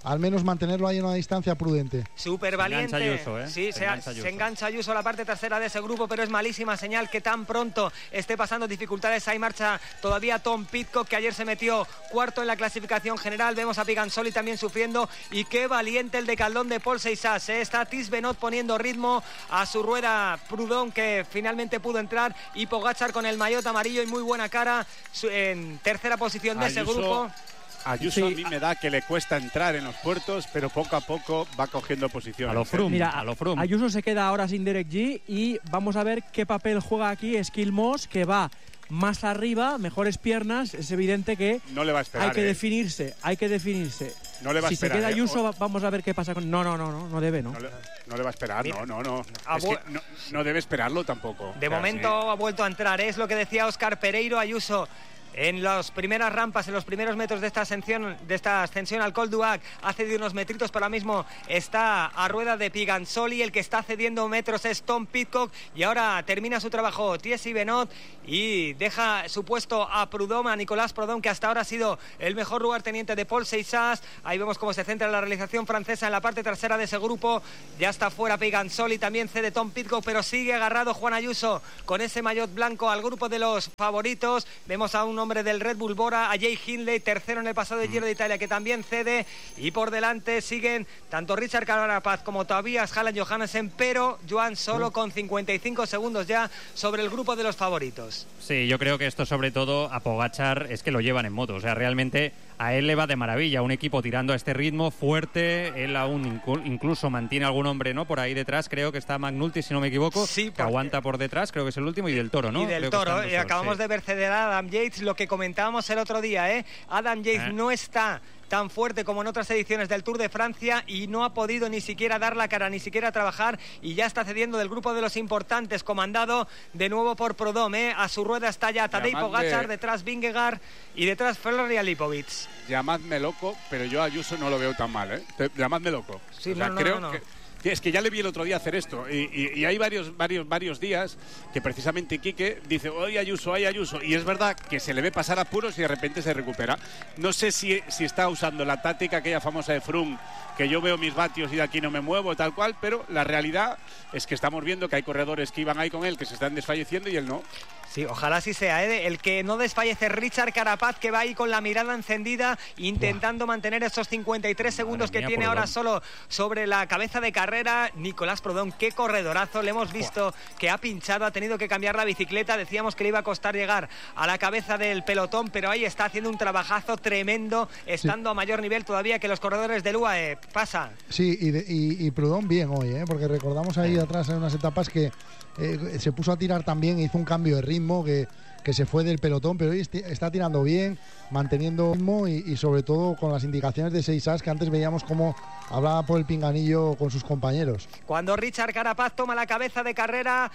al menos mantenerlo ahí en una distancia prudente. Súper valiente. Se engancha Ayuso, ¿eh? Sí, se, se, engancha Ayuso. se engancha Ayuso a la parte trasera de ese grupo, pero es malísima señal que tan pronto esté pasando dificultades. Hay marcha todavía Tom Pidcock, que ayer se metió cuarto en la clasificación general. Vemos a Pigansoli también sufriendo, y qué valiente el decaldón de Paul Seixas, ¿eh? Está Tiz Benoit poniendo ritmo a su rueda. Proudhon, que finalmente pudo entrar, y Pogačar con el maillot amarillo y muy buena cara en tercera posición de Ayuso, ese grupo. Ayuso Sí. a mí me da que le cuesta entrar en los puertos, pero poco a poco va cogiendo posición. A lo Froome, Mira, a lo Froome. Ayuso se queda ahora sin Derek G y vamos a ver qué papel juega aquí Eskil Moss, que va más arriba, mejores piernas. Es evidente que No le va a esperar. hay que ¿eh? definirse, hay que definirse. No le va a si esperar, se queda ¿eh? Ayuso, O- va- vamos a ver qué pasa con... No, no, no, no, no debe, ¿no? No le, no le va a esperar, Mira. no, no, no. Ah, Es que bu- no, no debe esperarlo tampoco. De O sea, momento sí. ha vuelto a entrar, ¿eh? Es lo que decía Óscar Pereiro. Ayuso en las primeras rampas, en los primeros metros de esta ascensión, de esta ascensión al Col d'Huac, ha cedido unos metritos, pero ahora mismo está a rueda de Pigansoli. El que está cediendo metros es Tom Pidcock, y ahora termina su trabajo Tiz Benoit y deja su puesto a Proudhon, a Nicolas Proudhon, que hasta ahora ha sido el mejor lugarteniente de Paul Seixas. Ahí vemos cómo se centra la realización francesa en la parte trasera de ese grupo. Ya está fuera Pigansoli, también cede Tom Pidcock, pero sigue agarrado Juan Ayuso con ese maillot blanco al grupo de los favoritos. Vemos a un hombre del Red Bull Bora, a Jay Hindley, tercero en el pasado de Giro de Italia, que también cede, y por delante siguen tanto Richard Carapaz como Tobias Halland Johannessen, pero Joan solo con cincuenta y cinco segundos ya sobre el grupo de los favoritos. Sí, yo creo que esto sobre todo a Pogačar es que lo llevan en moto. O sea, realmente a él le va de maravilla. Un equipo tirando a este ritmo fuerte. Él aún incu- incluso mantiene algún hombre, ¿no? Por ahí detrás, creo que está McNulty, si no me equivoco. Sí, que porque- aguanta por detrás, creo que es el último, y del Toro, ¿no? Y del Creo que Toro, están los y dos, acabamos sí. de ver ceder a Adam Yates, lo que comentábamos el otro día, ¿eh? Adam Yates Eh. no está tan fuerte como en otras ediciones del Tour de Francia y no ha podido ni siquiera dar la cara, ni siquiera trabajar, y ya está cediendo del grupo de los importantes, comandado de nuevo por Proudhon, ¿eh? A su rueda está ya Tadej Llamadme- Pogačar, detrás Vingegaard y detrás Florian Lipovic. Llamadme loco, pero yo a Ayuso no lo veo tan mal, ¿eh? Te- Llamadme loco. Sí, O sea, no, no, creo no, no. que... que Es que ya le vi el otro día hacer esto, y, y- y hay varios, varios, varios días que precisamente Quique dice, hoy Ayuso, hoy Ayuso, y es verdad que se le ve pasar apuros y de repente se recupera. No sé si, si está usando la táctica aquella famosa de Froome, que yo veo mis vatios y de aquí no me muevo, tal cual, pero la realidad es que estamos viendo que hay corredores que iban ahí con él, que se están desfalleciendo, y él no. Sí, ojalá así sea, ¿eh? El que no desfallece Richard Carapaz, que va ahí con la mirada encendida, intentando mantener esos cincuenta y tres segundos mía, que tiene Proudhon. ahora solo sobre la cabeza de carrera. Nicolás Proudhon, qué corredorazo. Le hemos visto que ha pinchado, ha tenido que cambiar la bicicleta. Decíamos que le iba a costar llegar a la cabeza del pelotón, pero ahí está haciendo un trabajazo tremendo, estando a mayor nivel todavía que los corredores del U A E. Pasa. Sí, y, de- y, y Proudhon bien hoy, ¿eh? Porque recordamos ahí atrás en unas etapas que eh, se puso a tirar también, hizo un cambio de ritmo que, que se fue del pelotón, pero hoy esti- está tirando bien, manteniendo ritmo y, y sobre todo con las indicaciones de Seixas, que antes veíamos cómo hablaba por el pinganillo con sus compañeros. Cuando Richard Carapaz toma la cabeza de carrera,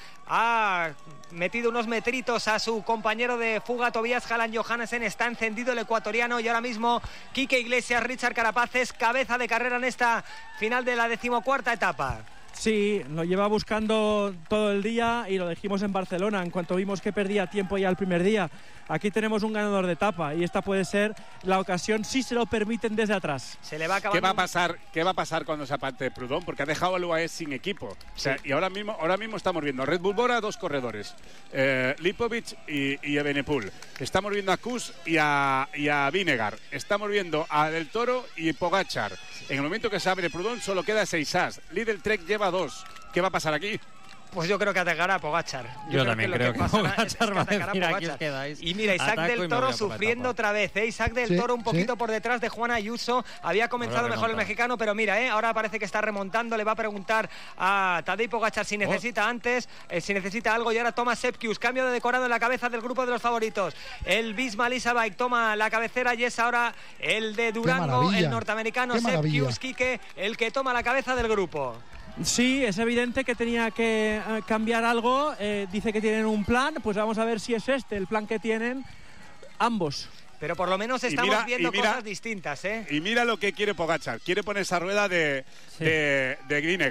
ha metido unos metritos a su compañero de fuga, Tobias Halland Johannessen. Está encendido el ecuatoriano, y ahora mismo Quique Iglesias, Richard Carapaz es cabeza de carrera en esta final de la decimocuarta etapa. Sí, lo lleva buscando todo el día y lo dijimos en Barcelona en cuanto vimos que perdía tiempo ya el primer día. Aquí tenemos un ganador de etapa y esta puede ser la ocasión si se lo permiten desde atrás. Se le va acabando. ¿Qué va a pasar? ¿Qué va a pasar cuando se aparte Proudhon? Porque ha dejado al U A E sin equipo. O sea, y ahora mismo, ahora mismo estamos viendo Red Bull Bora, dos corredores, eh, Lipovic y, y Evenepoel. Estamos viendo a Kuss y a, y a Vingegaard. Estamos viendo a Del Toro y Pogačar. En el momento que se abre Proudhon solo queda Seixas. Lidl Trek lleva dos. ¿Qué va a pasar aquí? Pues yo creo que atacará a Pogačar. Yo también lo creo que pasará Pogačar es que va a atacará decir, aquí Pogačar. os quedáis. Y mira, Isaac Ataco y del me Toro voy a por la sufriendo etapa. otra vez, ¿eh? Isaac del Sí, Toro un poquito sí. por detrás de Juan Ayuso. Había comenzado Ahora mejor el remonta. mexicano, pero mira, ¿eh? Ahora parece que está remontando. Le va a preguntar a Tadej Pogačar Oh. si necesita antes, eh, si necesita algo. Y ahora toma Sepkius, cambio de decorado en la cabeza del grupo de los favoritos. El Visma Lisa Bike toma la cabecera y es ahora el de Durango, maravilla, el norteamericano qué maravilla. Sepkius, Quique, el que toma la cabeza del grupo. Sí, es evidente que tenía que eh, cambiar algo. Eh, dice que tienen un plan, pues vamos a ver si es este el plan que tienen ambos. Pero por lo menos Y estamos mira- viendo y mira- cosas distintas, ¿eh? Y mira lo que quiere Pogačar. Quiere poner esa rueda de, Sí. de, de Vingegaard.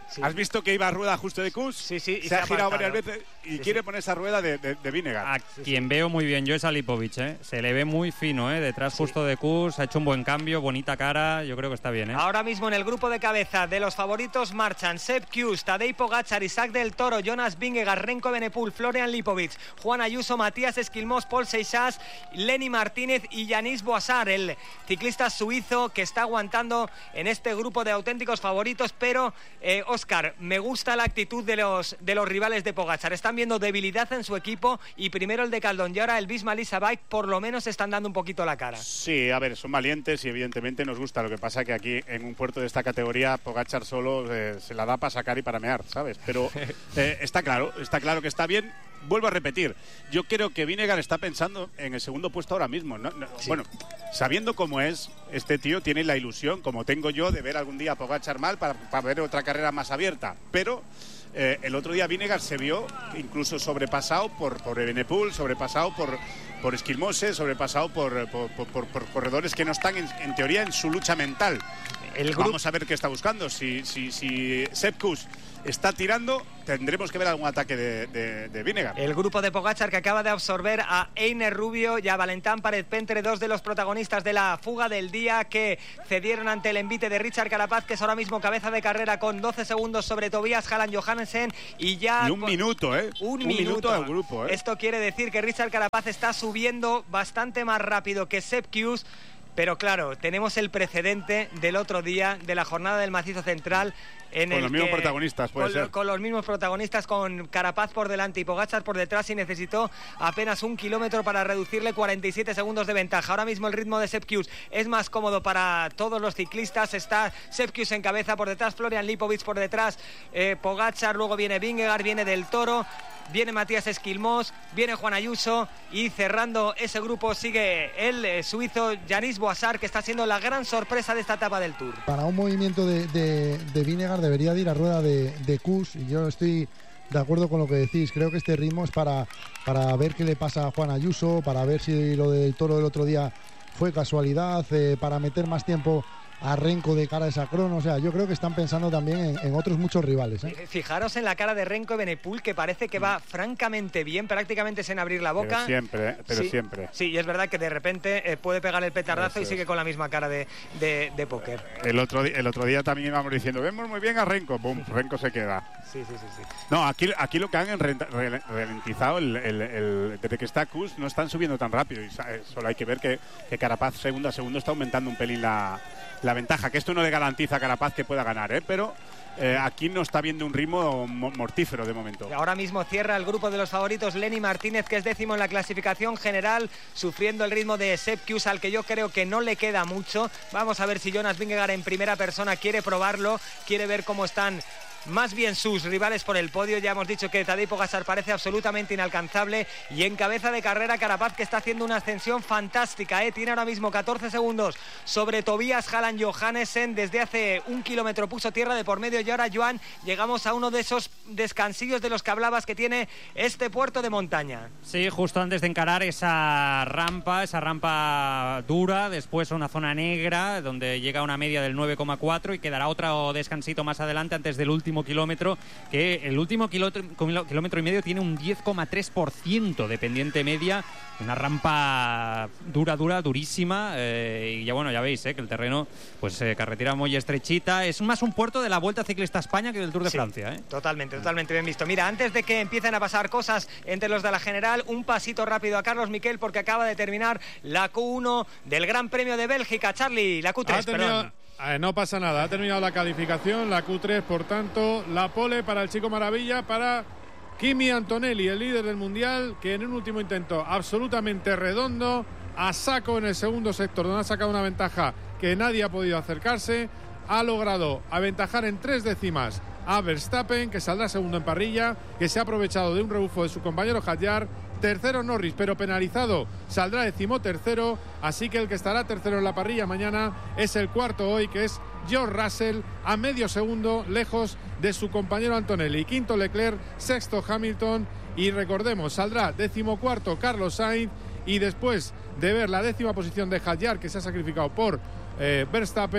Sí. ¿Has visto que iba a rueda justo de Kuss? Sí, sí. Y se, se ha ha girado apartado. varias veces y Sí, quiere sí. poner esa rueda de, de, de Vinegar. A quien veo muy bien yo es a Lipovic, ¿eh? Se le ve muy fino, ¿eh? Detrás Sí. justo de Kuss, ha hecho un buen cambio, bonita cara, yo creo que está bien, ¿eh? Ahora mismo en el grupo de cabeza de los favoritos marchan Sepp Kuss, Tadej Pogačar, Isaac del Toro, Jonas Vingegaard, Remco Evenepoel, Florian Lipovic, Juan Ayuso, Matías Esquilmós, Paul Seixas, Lenny Martínez y Yanis Boisar, el ciclista suizo que está aguantando en este grupo de auténticos favoritos. Pero, eh, Óscar, me gusta la actitud de los, de los rivales de Pogačar. Están viendo debilidad en su equipo y primero el de Caldón y ahora el Visma Lease Bike por lo menos están dando un poquito la cara. Sí, a ver, son valientes y evidentemente nos gusta. Lo que pasa que aquí en un puerto de esta categoría Pogačar solo eh, se la da para sacar y para mear, ¿sabes? Pero eh, está claro, está claro que está bien. Vuelvo a repetir, yo creo que Vinegar está pensando en el segundo puesto ahora mismo. ¿no? No, Sí. Bueno, sabiendo cómo es, este tío tiene la ilusión, como tengo yo, de ver algún día a Pogačar mal para, para ver otra carrera más abierta. Pero eh, el otro día Vinegar se vio incluso sobrepasado por, por Evenepoel, sobrepasado por, por Esquilmose, sobrepasado por, por, por, por, por corredores que no están, en, en teoría, en su lucha mental. El grupo... Vamos a ver qué está buscando. Si, si, si Sepp Kuss está tirando, tendremos que ver algún ataque de, de, de Vinegar. El grupo de Pogačar que acaba de absorber a Einer Rubio y a Valentán Párez Pentre, dos de los protagonistas de la fuga del día que cedieron ante el envite de Richard Carapaz, que es ahora mismo cabeza de carrera con doce segundos sobre Tobias Halland Johannessen y ya... Y un minuto, ¿eh? Un, un minuto. minuto al grupo, ¿eh? Esto quiere decir que Richard Carapaz está subiendo bastante más rápido que Sepp Kuss. Pero claro, tenemos el precedente del otro día, de la jornada del Macizo Central. En Con el los mismos que, protagonistas, puede con, ser. Con los mismos protagonistas, con Carapaz por delante y Pogačar por detrás, y necesitó apenas un kilómetro para reducirle cuarenta y siete segundos de ventaja. Ahora mismo el ritmo de Sepp Kuss es más cómodo para todos los ciclistas. Está Sepp Kuss en cabeza, por detrás Florian Lipovic, por detrás eh, Pogačar, luego viene Vingegaard, viene Del Toro, viene Matías Esquilmós, viene Juan Ayuso, y cerrando ese grupo sigue el eh, suizo Yanis Boisar, que está siendo la gran sorpresa de esta etapa del Tour. Para un movimiento de, de, de Vinegar debería de ir a rueda de, de Kuss, y yo estoy de acuerdo con lo que decís. Creo que este ritmo es para, para ver qué le pasa a Juan Ayuso, para ver si lo del Toro del otro día fue casualidad, eh, para meter más tiempo a Remco de cara a esa crono. O sea, yo creo que están pensando también en, en otros muchos rivales, ¿eh? Fijaros en la cara de Remco Evenepoel, que parece que va francamente bien, prácticamente sin abrir la boca. Pero siempre, ¿eh? Pero sí, siempre. Sí, y es verdad que de repente eh, puede pegar el petardazo Eso y sigue es. con la misma cara de, de, de póker. El otro, di- el otro día también íbamos diciendo, vemos muy bien a Renko, pum, Renko se queda. Sí, sí, sí, sí. No, aquí, aquí lo que han enrenta- rel- ralentizado, el, el- el- desde que está Kuss, no están subiendo tan rápido. Y sa- eh, solo hay que ver que, que Carapaz segundo a segundo está aumentando un pelín la, la ventaja. Que esto no le garantiza a Carapaz que pueda ganar, ¿eh? Pero eh, aquí no está viendo un ritmo mo- mortífero de momento. Y ahora mismo cierra el grupo de los favoritos Lenny Martínez, que es décimo en la clasificación general, sufriendo el ritmo de Sepp Kuss, al que yo creo que no le queda mucho. Vamos a ver si Jonas Vingegaard en primera persona quiere probarlo, quiere ver cómo están más bien sus rivales por el podio. Ya hemos dicho que Tadej Pogačar parece absolutamente inalcanzable, y en cabeza de carrera Carapaz, que está haciendo una ascensión fantástica, ¿eh? Tiene ahora mismo catorce segundos sobre Tobias Halland Johannessen. Desde hace un kilómetro puso tierra de por medio, y ahora, Joan, llegamos a uno de esos descansillos de los que hablabas que tiene este puerto de montaña. Sí, justo antes de encarar esa rampa, esa rampa dura, después una zona negra donde llega a una media del nueve coma cuatro, y quedará otro descansito más adelante antes del último kilómetro, que el último kilómetro, kilómetro y medio tiene un diez coma tres por ciento de pendiente media, una rampa dura, dura, durísima, eh, y ya bueno, ya veis eh, que el terreno, pues eh, carretera muy estrechita, es más un puerto de la Vuelta Ciclista a España que del Tour de Sí, Francia. ¿eh? Totalmente, totalmente bien visto. Mira, antes de que empiecen a pasar cosas entre los de la general, un pasito rápido a Carlos Miquel, porque acaba de terminar la Q uno del Gran Premio de Bélgica. Charlie, la Q tres, Ha terminado- perdón. eh, no pasa nada, ha terminado la calificación, la Q tres, por tanto, la pole para el Chico Maravilla, para Kimi Antonelli, el líder del Mundial, que en un último intento absolutamente redondo, a saco en el segundo sector, donde ha sacado una ventaja que nadie ha podido acercarse, ha logrado aventajar en tres décimas a Verstappen, que saldrá segundo en parrilla, que se ha aprovechado de un rebufo de su compañero Hadjar. Tercero Norris, pero penalizado, saldrá decimotercero, así que el que estará tercero en la parrilla mañana es el cuarto hoy, que es George Russell, a medio segundo lejos de su compañero Antonelli. Quinto Leclerc, sexto Hamilton, y recordemos, saldrá decimocuarto Carlos Sainz, y después de ver la décima posición de Hadjar, que se ha sacrificado por eh, Verstappen,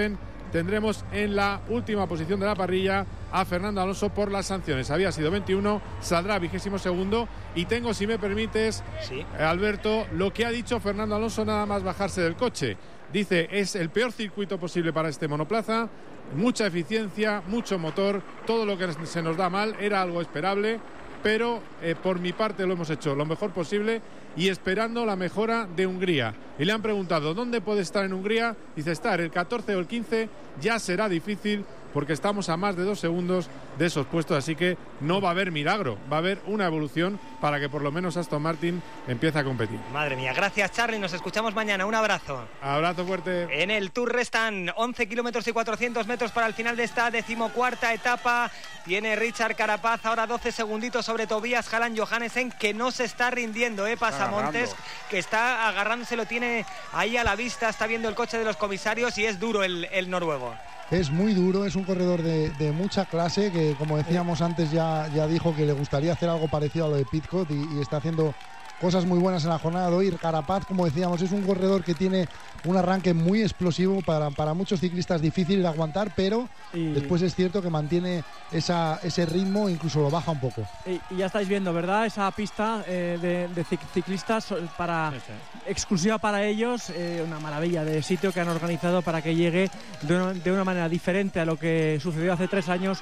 tendremos en la última posición de la parrilla a Fernando Alonso por las sanciones. Había sido veintiuno, saldrá vigésimo segundo. Y tengo, si me permites, sí. Alberto, lo que ha dicho Fernando Alonso nada más bajarse del coche. Dice, es el peor circuito posible para este monoplaza, mucha eficiencia, mucho motor, todo lo que se nos da mal, era algo esperable, pero eh, por mi parte lo hemos hecho lo mejor posible y esperando la mejora de Hungría. Y le han preguntado, ¿dónde puede estar en Hungría? Dice, estar el catorce o el quince ya será difícil porque estamos a más de dos segundos de esos puestos, así que no va a haber milagro, va a haber una evolución para que por lo menos Aston Martin empiece a competir. Madre mía, gracias Charlie, nos escuchamos mañana, un abrazo. Abrazo fuerte. En el Tour restan once kilómetros y cuatrocientos metros para el final de esta decimocuarta etapa. Tiene Richard Carapaz ahora doce segunditos sobre Tobias Halland Johannesen, que no se está rindiendo, ¿eh? Pasamontes, que está agarrándose, lo tiene ahí a la vista, está viendo el coche de los comisarios y es duro el, el noruego. Es muy duro, es un corredor de, de mucha clase que, como decíamos antes, ya, ya dijo que le gustaría hacer algo parecido a lo de Pidcock y, y está haciendo cosas muy buenas en la jornada de hoy. Carapaz, como decíamos, es un corredor que tiene un arranque muy explosivo, para, para muchos ciclistas difícil de aguantar, pero y... después es cierto que mantiene esa, ese ritmo, incluso lo baja un poco. Y, y ya estáis viendo, ¿verdad? Esa pista eh, de, de ciclistas para, sí, sí. exclusiva para ellos, eh, una maravilla de sitio que han organizado para que llegue de una, de una manera diferente a lo que sucedió hace tres años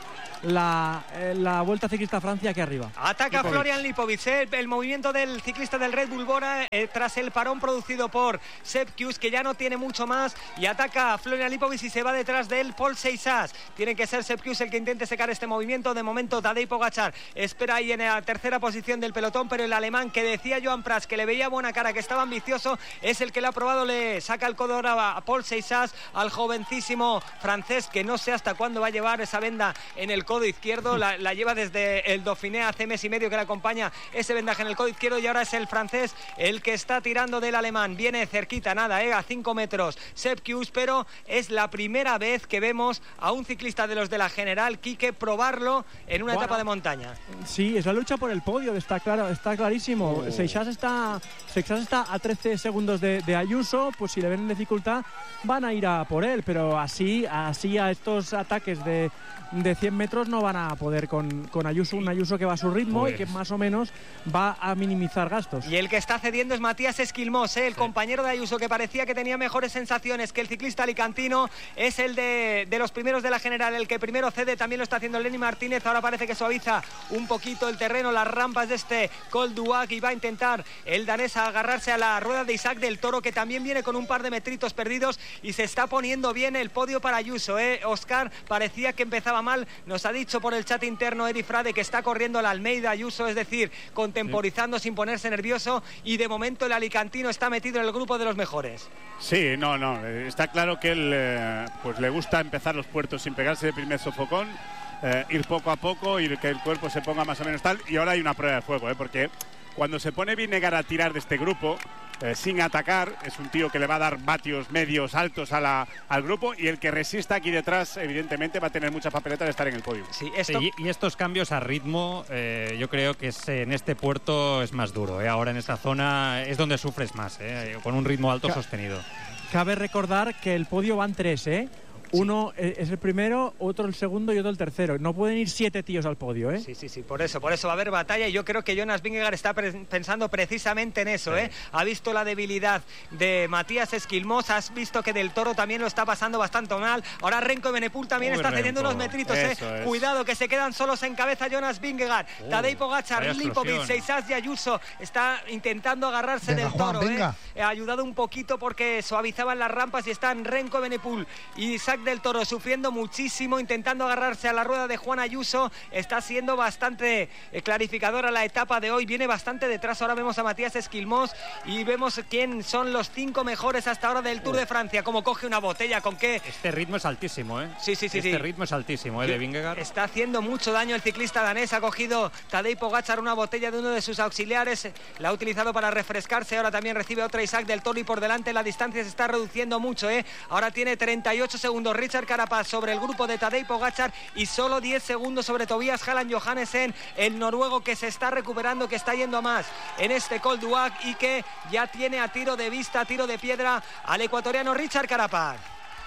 la, eh, la Vuelta Ciclista a Francia aquí arriba. Ataca Lipovic. Florian Lipovic, eh, el movimiento del ciclista del Red Bull Bora eh, tras el parón producido por Sepp Kuss, que ya no tiene mucho más, y ataca a Florian Lipovic y se va detrás de él Paul Seixas. Tiene que ser Sepp Kuss el que intente secar este movimiento. De momento Tadej Pogačar espera ahí en la tercera posición del pelotón, pero el alemán, que decía Joan Prats que le veía buena cara, que estaba ambicioso, es el que le ha probado, le saca el codo ahora a Paul Seixas, al jovencísimo francés, que no sé hasta cuándo va a llevar esa venda en el codo izquierdo. La, la lleva desde el Dauphiné, hace mes y medio que le acompaña ese vendaje en el codo izquierdo, y ahora es el francés el que está tirando del alemán. Viene cerquita, nada, eh, a cinco metros Sepp Kuss, pero es la primera vez que vemos a un ciclista de los de la General, Quique, probarlo en una bueno, etapa de montaña. Sí, es la lucha por el podio, está claro, está clarísimo. Oh. Seixas está, Seixas está a trece segundos de, de Ayuso, pues si le ven en dificultad van a ir a por él, pero así, así a estos ataques de, de cien metros no van a poder con, con Ayuso, un Ayuso que va a su ritmo pues. y que más o menos va a minimizar gastos. Y el que está cediendo es Matías Esquilmós, ¿eh? el sí. compañero de Ayuso, que parecía que tenía mejores sensaciones que el ciclista alicantino, es el de, de los primeros de la General, el que primero cede. También lo está haciendo Lenny Martínez, ahora parece que suaviza un poquito el terreno, las rampas de este Col du Lac, y va a intentar el danés a agarrarse a la rueda de Isaac del Toro, que también viene con un par de metritos perdidos, y se está poniendo bien el podio para Ayuso, ¿eh? Oscar, parecía que empezaba mal, nos ha dicho por el chat interno Eri Frade que está corriendo la Almeida Ayuso, es decir, contemporizando sí. sin ponerse nervioso, y de momento el alicantino está metido en el grupo de los mejores. Sí, no, no, está claro que él eh, pues le gusta empezar los puertos sin pegarse de primer sofocón, eh, ir poco a poco y que el cuerpo se ponga más o menos tal, y ahora hay una prueba de fuego, ¿eh? porque cuando se pone Vingegaard a tirar de este grupo eh, sin atacar, es un tío que le va a dar vatios medios altos a la, al grupo, y el que resista aquí detrás evidentemente va a tener mucha papeleta de estar en el podio. Sí, esto... sí, y estos cambios a ritmo eh, yo creo que es, en este puerto es más duro, ¿eh? ahora en esta zona es donde sufres más, ¿eh? con un ritmo alto Ca sostenido. Cabe recordar que el podio van tres, ¿eh? Uno sí. es el primero, otro el segundo y otro el tercero. No pueden ir siete tíos al podio, ¿eh? Sí, sí, sí, por eso, por eso va a haber batalla, y yo creo que Jonas Vingegaard está pensando precisamente en eso, sí. ¿eh? Ha visto la debilidad de Matías Esquilmós, has visto que Del Toro también lo está pasando bastante mal. Ahora Renko Evenepoel también Uy, está cediendo Renko. unos metritos, ¿eh? Es. Cuidado, que se quedan solos en cabeza Jonas Vingegaard. Uh, Tadej Pogačar, Lipovic, Seixas y Ayuso está intentando agarrarse venga, del Toro, Juan, ¿eh? Ha ayudado un poquito porque suavizaban las rampas, y están Renko Evenepoel y Isaac del Toro sufriendo muchísimo, intentando agarrarse a la rueda de Juan Ayuso. Está siendo bastante eh, clarificadora la etapa de hoy, viene bastante detrás. Ahora vemos a Matías Esquilmós y vemos quién son los cinco mejores hasta ahora del Tour de Francia. Como coge una botella, con qué... Este ritmo es altísimo, ¿eh? Sí, sí, sí. Este sí. ritmo es altísimo, ¿eh? De Vingegaard. Está haciendo mucho daño el ciclista danés. Ha cogido Tadej Pogačar una botella de uno de sus auxiliares, la ha utilizado para refrescarse. Ahora también recibe otra Isaac del Toro, y por delante la distancia se está reduciendo mucho, ¿eh? Ahora tiene treinta y ocho segundos Richard Carapaz sobre el grupo de Tadej Pogačar, y solo diez segundos sobre Tobias Halland Johannesen, el noruego que se está recuperando, que está yendo a más en este Col du Lac, y que ya tiene a tiro de vista, a tiro de piedra, al ecuatoriano Richard Carapaz.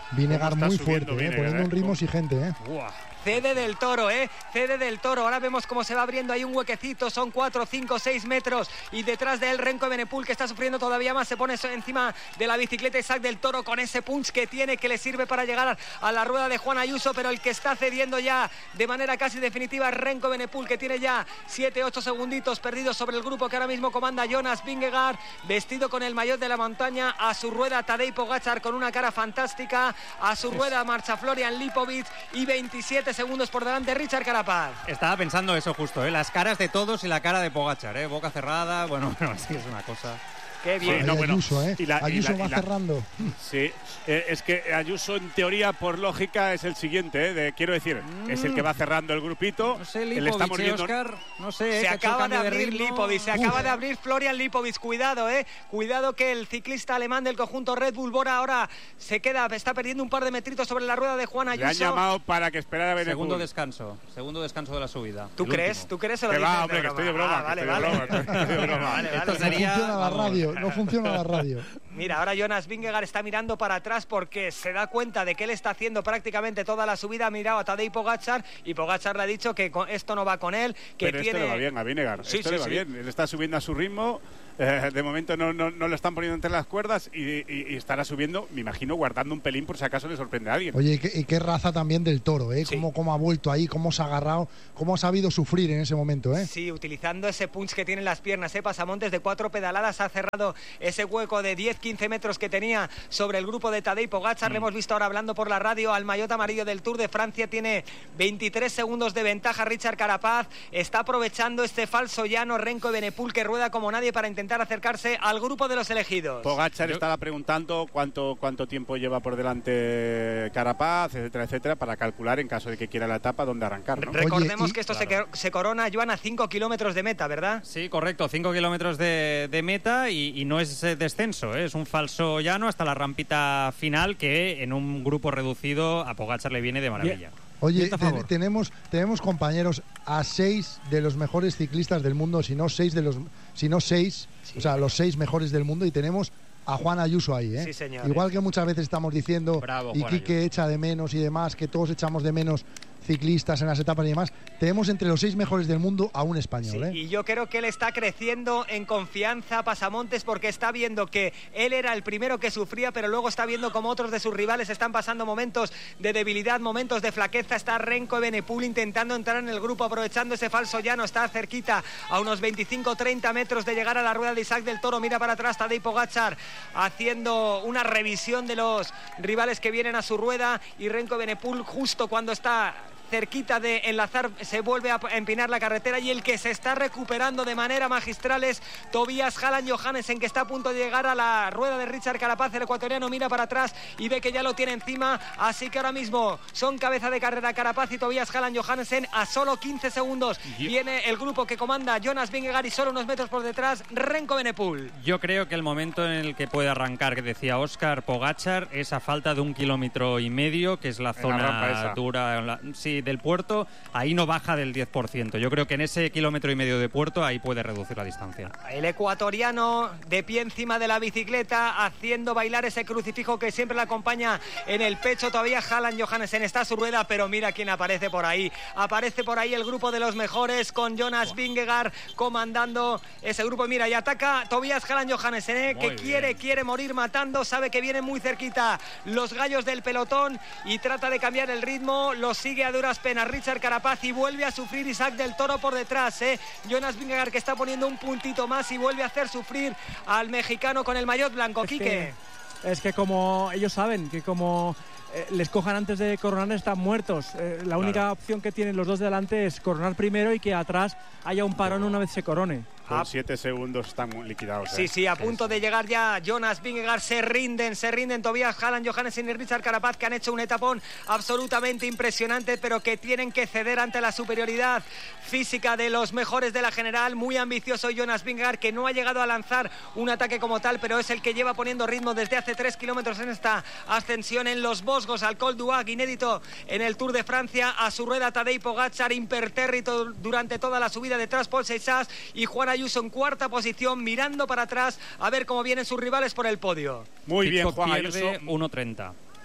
Vinegar muy fuerte, eh, poniendo un ritmo exigente. Eh. Cede del Toro, ¿eh? Cede del Toro. Ahora vemos cómo se va abriendo ahí un huequecito. Son cuatro, cinco, seis metros. Y detrás de él Renko Evenepoel, que está sufriendo todavía más. Se pone encima de la bicicleta Isaac del Toro con ese punch que tiene, que le sirve para llegar a la rueda de Juan Ayuso. Pero el que está cediendo ya de manera casi definitiva es Renko Evenepoel, que tiene ya siete, ocho segunditos perdidos sobre el grupo que ahora mismo comanda Jonas Vingegaard, vestido con el maillot de la montaña. A su rueda Tadej Pogačar con una cara fantástica. A su rueda marcha Florian Lipovic y veintisiete segundos por delante Richard Carapaz. Estaba pensando eso justo, ¿eh? Las caras de todos y la cara de Pogačar, ¿eh? Boca cerrada, bueno, bueno, sí, es una cosa. Qué bien. Sí, no, bueno, Ayuso, ¿eh? y la- y Ayuso la- y va la- cerrando. Sí, eh, es que Ayuso en teoría por lógica es el siguiente, ¿eh? De, quiero decir, mm. es el que va cerrando el grupito. No sé, le estamos Lipovic, viendo... Oscar, no sé, Se que ha hecho acaba de cambio abrir ritmo. Lipovic, se Uf. acaba de abrir Florian Lipovic. Cuidado, eh. Cuidado que el ciclista alemán del conjunto Red Bull Bora ahora se queda, está perdiendo un par de metritos sobre la rueda de Juan Le Ayuso. han llamado para que esperara a Evenepoel. Segundo descanso, segundo descanso de la subida. ¿Tú el crees? último. ¿Tú crees? Se lo Que dices va, de hombre, que broma. estoy de broma, Ah, vale, que vale. estoy de broma, que estoy de broma. Vale, vale. Esto No sería, funciona la vamos. radio, no funciona la radio. Mira, ahora Jonas Vingegaard está mirando para atrás porque se da cuenta de que él está haciendo prácticamente toda la subida. Ha mirado a Tadej Pogačar y Pogačar le ha dicho que con- esto no va con él, que Pero tiene... esto le va bien a Vinegar, Sí, esto sí, le va sí. bien. Él está subiendo a su ritmo, eh, de momento no, no, no lo están poniendo entre las cuerdas y, y- y estará subiendo, me imagino, guardando un pelín por si acaso le sorprende a alguien. Oye, y qué, y qué raza también del Toro, ¿eh? Sí. Cómo, cómo ha vuelto ahí, cómo se ha agarrado, cómo ha sabido sufrir en ese momento, ¿eh? Sí, utilizando ese punch que tiene en las piernas, ¿eh? Pasamontes de cuatro pedaladas ha cerrado ese hueco de diez quince metros que tenía sobre el grupo de Tadej Pogačar. Mm. Le hemos visto ahora hablando por la radio al maillot amarillo del Tour de Francia. Tiene veintitrés segundos de ventaja Richard Carapaz. Está aprovechando este falso llano Renko Evenepoel, que rueda como nadie para intentar acercarse al grupo de los elegidos. Pogačar Yo- estaba preguntando cuánto, cuánto tiempo lleva por delante Carapaz, etcétera, etcétera, para calcular en caso de que quiera la etapa dónde arrancar, ¿no? Recordemos Oye, y- que esto Claro. se, se corona, Joan, a cinco kilómetros de meta, ¿verdad? Sí, correcto, cinco kilómetros de, de meta y, y no es eh, descenso, ¿eh? Es un falso llano hasta la rampita final que en un grupo reducido a Pogačar le viene de maravilla. Oye, Está a te- favor. tenemos, tenemos compañeros a seis de los mejores ciclistas del mundo, si no seis de los, si no seis, o sea, los seis mejores del mundo, y tenemos a Juan Ayuso ahí, ¿eh? Sí, señor. Igual que muchas veces estamos diciendo, Bravo, y Juan Quique Ayuso. echa de menos y demás, que todos echamos de menos ciclistas en las etapas y demás, tenemos entre los seis mejores del mundo a un español, Sí, ¿eh? y yo creo que él está creciendo en confianza, Pasamontes, porque está viendo que él era el primero que sufría, pero luego está viendo como otros de sus rivales están pasando momentos de debilidad, momentos de flaqueza. Está Renko Evenepoel intentando entrar en el grupo, aprovechando ese falso llano. Está cerquita, a unos veinticinco treinta metros de llegar a la rueda de Isaac del Toro. Mira para atrás Tadej Pogačar haciendo una revisión de los rivales que vienen a su rueda, y Renko Evenepoel justo cuando está cerquita de enlazar se vuelve a empinar la carretera, y el que se está recuperando de manera magistral es Tobias Halland Johannessen, que está a punto de llegar a la rueda de Richard Carapaz. El ecuatoriano mira para atrás y ve que ya lo tiene encima, así que ahora mismo son cabeza de carrera Carapaz y Tobias Halland Johannessen a solo quince segundos. Viene el grupo que comanda Jonas Vingegaard y solo unos metros por detrás Renko Evenepoel. Yo creo que el momento en el que puede arrancar, que decía Óscar, Pogačar, es a falta de un kilómetro y medio, que es la En la rampa zona esa. dura, en la- sí, del puerto, ahí no baja del diez por ciento. Yo creo que en ese kilómetro y medio de puerto ahí puede reducir la distancia. El ecuatoriano de pie encima de la bicicleta haciendo bailar ese crucifijo que siempre le acompaña en el pecho. Todavía Halland Johannessen está a su rueda, pero mira quién aparece por ahí. Aparece por ahí el grupo de los mejores con Jonas Vingegaard comandando ese grupo. Mira, y ataca Tobias Halland Johannessen, ¿eh? que Muy quiere, bien. quiere morir matando. Sabe que vienen muy cerquita los gallos del pelotón y trata de cambiar el ritmo. Lo sigue a duras penas Richard Carapaz y vuelve a sufrir Isaac del Toro por detrás. ¿eh? Jonas Vingegaard, que está poniendo un puntito más y vuelve a hacer sufrir al mexicano con el maillot blanco. Es Quique. que, es que como ellos saben que como eh, les cojan antes de coronar están muertos. Eh, la única opción que tienen los dos de delante es coronar primero y que atrás haya un parón una vez se corone. Con siete segundos están muy liquidados. Sí, ¿eh? sí, a punto de llegar ya Jonas Vingegaard. Se rinden, se rinden Tobias Halland Johannessen y Richard Carapaz, que han hecho un etapón absolutamente impresionante, pero que tienen que ceder ante la superioridad física de los mejores de la general. Muy ambicioso Jonas Vingegaard, que no ha llegado a lanzar un ataque como tal, pero es el que lleva poniendo ritmo desde hace tres kilómetros en esta ascensión en los Vosgos al Col d'Huac, inédito en el Tour de Francia. A su rueda Tadej Pogačar, impertérrito durante toda la subida, detrás Paul Seixas y Juan Ayuso en cuarta posición, mirando para atrás a ver cómo vienen sus rivales por el podio. Muy bien, Pitcock Juan pierde Ayuso. uno treinta.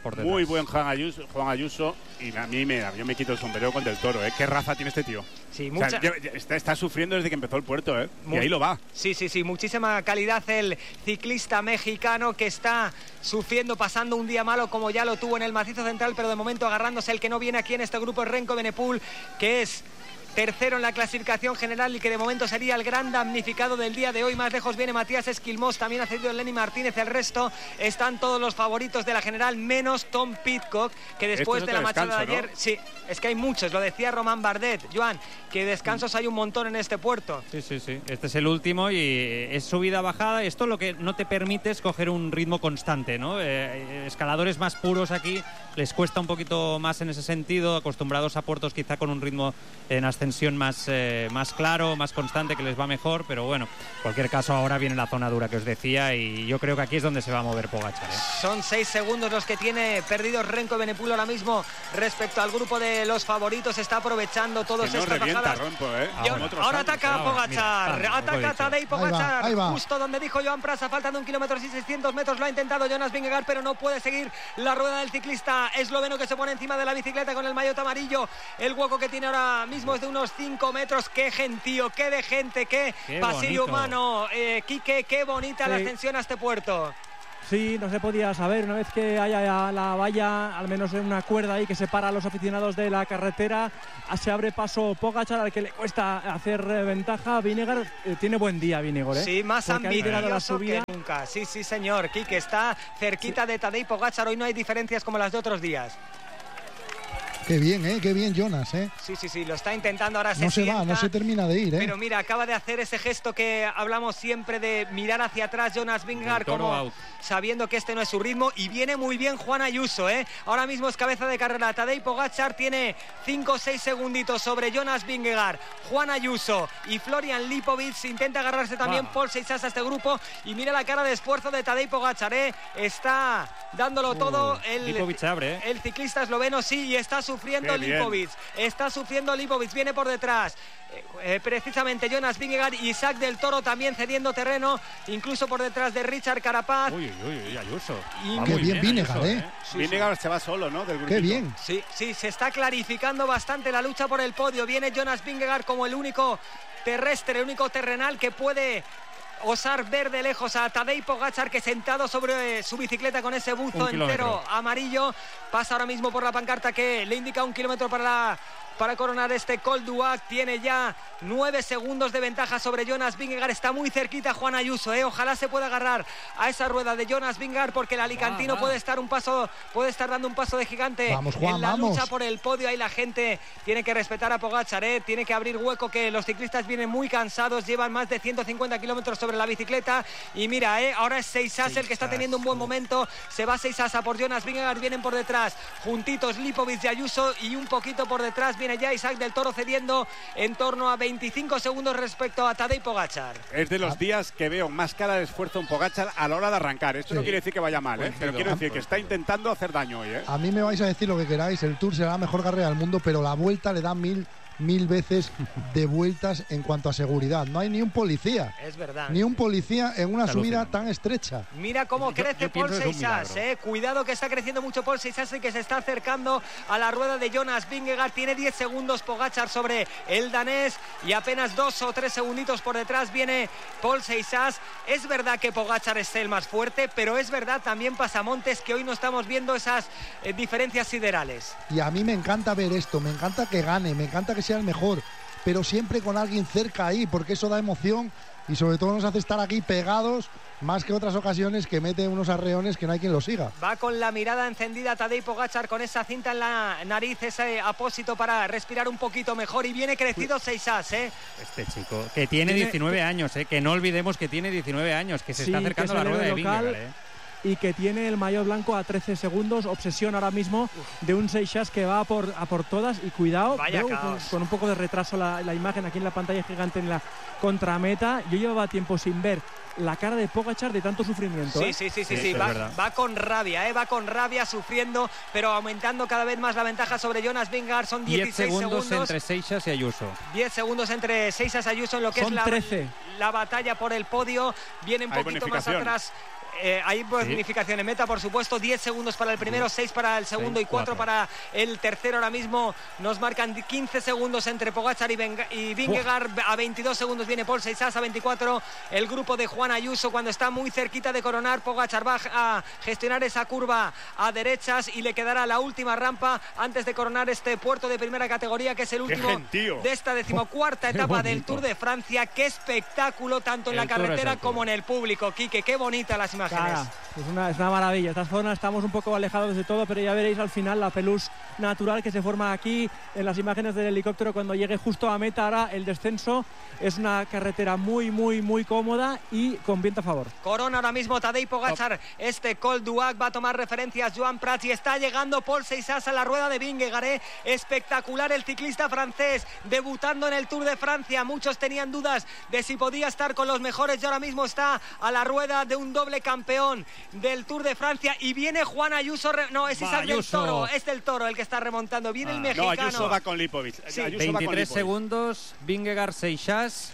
por detrás. Muy buen Juan Ayuso, Juan Ayuso y a mí me, yo me quito el sombrero con Del Toro, ¿eh? Qué raza tiene este tío. Sí, o sea, mucha... está, está sufriendo desde que empezó el puerto, ¿eh? Muy... Y ahí lo va. Sí, sí, sí, muchísima calidad el ciclista mexicano que está sufriendo, pasando un día malo como ya lo tuvo en el macizo central, pero de momento agarrándose. El que no viene aquí en este grupo es Renko Evenepoel, que es tercero en la clasificación general y que de momento sería el gran damnificado del día de hoy. Más lejos viene Matías Esquilmós, también ha cedido Lenny Martínez. El resto están todos los favoritos de la general, menos Tom Pidcock, que después Esto de es la otro machada de descanso, ayer... ¿no? Sí, es que hay muchos, lo decía Román Bardet. Joan, que descansos hay un montón en este puerto. Sí, sí, sí. Este es el último y es subida-bajada. Esto lo que no te permite es coger un ritmo constante, ¿no? Eh, escaladores más puros aquí les cuesta un poquito más en ese sentido, acostumbrados a puertos quizá con un ritmo en ascensión más... Eh, más claro, más constante, que les va mejor, pero bueno, en cualquier caso ahora viene la zona dura que os decía y yo creo que aquí es donde se va a mover Pogačar, ¿eh? Son seis segundos los que tiene perdidos Renko Evenepoel ahora mismo respecto al grupo de los favoritos. Está aprovechando todas que no estas revienta, bajadas. Rompo, ¿eh? Y ahora, ahora ataca a Pogačar, mira, ataca a Tadej Pogačar, ahí va. justo donde dijo Joan Prasa, faltando un kilómetro y seiscientos metros. Lo ha intentado Jonas Vingegaard, pero no puede seguir la rueda del ciclista esloveno, que se pone encima de la bicicleta con el maillot amarillo. El hueco que tiene ahora mismo es de unos cinco metros. Qué gentío, qué de gente, qué, qué pasillo bonito. humano. Eh, Quique, qué bonita Sí. la ascensión a este puerto. Sí, no se podía saber. Una vez que haya la valla, al menos una cuerda ahí que separa a los aficionados de la carretera, se abre paso Pogačar, al que le cuesta hacer eh, ventaja. Vingegaard eh, tiene buen día, Vingegaard, ¿eh? Sí, más Porque ha liderado la ambicioso subida. que nunca. Sí, sí, señor. Quique está cerquita sí. de Tadej Pogačar. Hoy no hay diferencias como las de otros días. Qué bien, ¿eh? Qué bien Jonas, ¿eh? Sí, sí, sí, lo está intentando ahora. No se, se va, no se termina de ir, ¿eh? Pero mira, acaba de hacer ese gesto que hablamos siempre de mirar hacia atrás Jonas Vingegaard, como out. sabiendo que este no es su ritmo, y viene muy bien Juan Ayuso, ¿eh? Ahora mismo es cabeza de carrera. Tadej Pogačar tiene cinco o seis segunditos sobre Jonas Vingegaard. Juan Ayuso y Florian Lipovic intenta agarrarse también Wow. Paul Seixas a este grupo, y mira la cara de esfuerzo de Tadej Pogačar, ¿eh? Está dándolo Uh, todo el, Lipovic abre, ¿eh? el ciclista esloveno, sí, y está sufriendo Qué bien. Lipovic. Está sufriendo Lipovic, viene por detrás. Eh, eh, precisamente Jonas Vingegaard y Isaac del Toro también cediendo terreno, incluso por detrás de Richard Carapaz. Uy, uy, uy, Ayuso. Y- Va Qué muy bien Vingegaard, Ayuso, ¿eh? Sí, Vingegaard se va solo, ¿no? Del Qué grupito. bien. Sí, sí, se está clarificando bastante la lucha por el podio. Viene Jonas Vingegaard como el único terrestre, el único terrenal que puede osar ver de lejos a Tadej Pogačar, que sentado sobre su bicicleta con ese buzo Un entero kilómetro. amarillo pasa ahora mismo por la pancarta que le indica un kilómetro para la para coronar este Col d'Huac. Tiene ya nueve segundos de ventaja sobre Jonas Vingegaard. Está muy cerquita Juan Ayuso, ¿eh? Ojalá se pueda agarrar a esa rueda de Jonas Vingegaard, porque el alicantino Va, va. puede estar un paso, puede estar dando un paso de gigante Vamos, Juan, en la vamos. lucha por el podio. Ahí la gente tiene que respetar a Pogačar, ¿eh? Tiene que abrir hueco, que los ciclistas vienen muy cansados, llevan más de ciento cincuenta kilómetros sobre la bicicleta. Y mira, ¿eh? Ahora es Seixas el que está teniendo un buen momento. Se va Seixas a por Jonas Vingegaard, vienen por detrás juntitos Lipovic y Ayuso, y un poquito por detrás viene ya Isaac del Toro, cediendo en torno a veinticinco segundos respecto a Tadej Pogačar. Es de los días que veo más cara de esfuerzo en Pogačar a la hora de arrancar. Esto Sí. no quiere decir que vaya mal, ¿eh? Pero quiero decir que está intentando hacer daño hoy, ¿eh? A mí me vais a decir lo que queráis, el Tour será la mejor carrera del mundo, pero la vuelta le da mil, mil veces de vueltas en cuanto a seguridad. No hay ni un policía, Es verdad. ni un policía en una Está subida alucinante. tan estrecha. Mira cómo Yo- crece yo Paul pienso que es un Seixas, milagro. eh. Cuidado que está creciendo mucho Paul Seixas y que se está acercando a la rueda de Jonas Vingegaard. Tiene diez segundos Pogačar sobre el danés y apenas dos o tres segunditos por detrás viene Paul Seixas. Es verdad que Pogačar es el más fuerte, pero es verdad también, Pasamontes, que hoy no estamos viendo esas eh, diferencias siderales. Y a mí me encanta ver esto, me encanta que gane, me encanta que sea el mejor, pero siempre con alguien cerca ahí, porque eso da emoción y sobre todo nos hace estar aquí pegados, más que otras ocasiones que mete unos arreones que no hay quien lo siga. Va con la mirada encendida Tadej Pogačar, con esa cinta en la nariz, ese apósito para respirar un poquito mejor, y viene crecido Seixas, ¿eh? Este chico, que tiene Tiene- diecinueve años, ¿eh? Que no olvidemos que tiene diecinueve años, que se Sí, está que acercando es a la el rueda de local. Vingegaard, ¿eh? Y que tiene el maillot blanco a trece segundos. Obsesión ahora mismo de un Seixas que va a por, a por todas. Y cuidado, Vaya veo caos. con, con un poco de retraso la, la imagen aquí en la pantalla gigante en la contrameta. Yo llevaba tiempo sin ver la cara de Pogačar de tanto sufrimiento. Sí, ¿eh? sí, sí, sí, Sí, sí. eso es Va, verdad. va con rabia, ¿eh? Va con rabia, sufriendo, pero aumentando cada vez más la ventaja sobre Jonas Vingegaard. Son diez dieciséis segundos, segundos. entre Seixas y Ayuso. diez segundos entre Seixas y Ayuso en lo que Son es la, trece. la batalla por el podio. Viene un Hay poquito más bonificación. atrás eh, hay bonificación en meta, por supuesto. diez segundos para el primero, seis para el segundo y cuatro para el tercero. Ahora mismo nos marcan quince segundos entre Pogačar y, y Vingegaard. A veintidós segundos viene Paul Seixas, a veinticuatro el grupo de Juan Ayuso, cuando está muy cerquita de coronar. Pogačar va a gestionar esa curva a derechas y le quedará la última rampa antes de coronar este puerto de primera categoría, que es el último de esta decimocuarta etapa del Tour de Francia. Qué espectáculo, tanto en el la carretera como en el público. Quique, qué bonita las imágenes. Claro, es, una, es una maravilla. Esta zona estamos un poco alejados de todo, pero ya veréis al final la pelús natural que se forma aquí en las imágenes del helicóptero cuando llegue justo a meta. Ahora el descenso es una carretera muy, muy, muy cómoda y con viento a favor. Corona ahora mismo Tadej Pogačar. Este Col d'Huac va a tomar referencias Joan Prats y está llegando Paul Seixas a la rueda de Vingegaard. ¿eh? Espectacular el ciclista francés, debutando en el Tour de Francia. Muchos tenían dudas de si podía estar con los mejores y ahora mismo está a la rueda de un doble campeón del Tour de Francia. Y viene Juan Ayuso, re... no, es Isaac del Toro, es del Toro el que está remontando. Viene ah, el mexicano. No, Ayuso va con Lipovic. Sí. veintitrés segundos, Vingegaard, Seixas.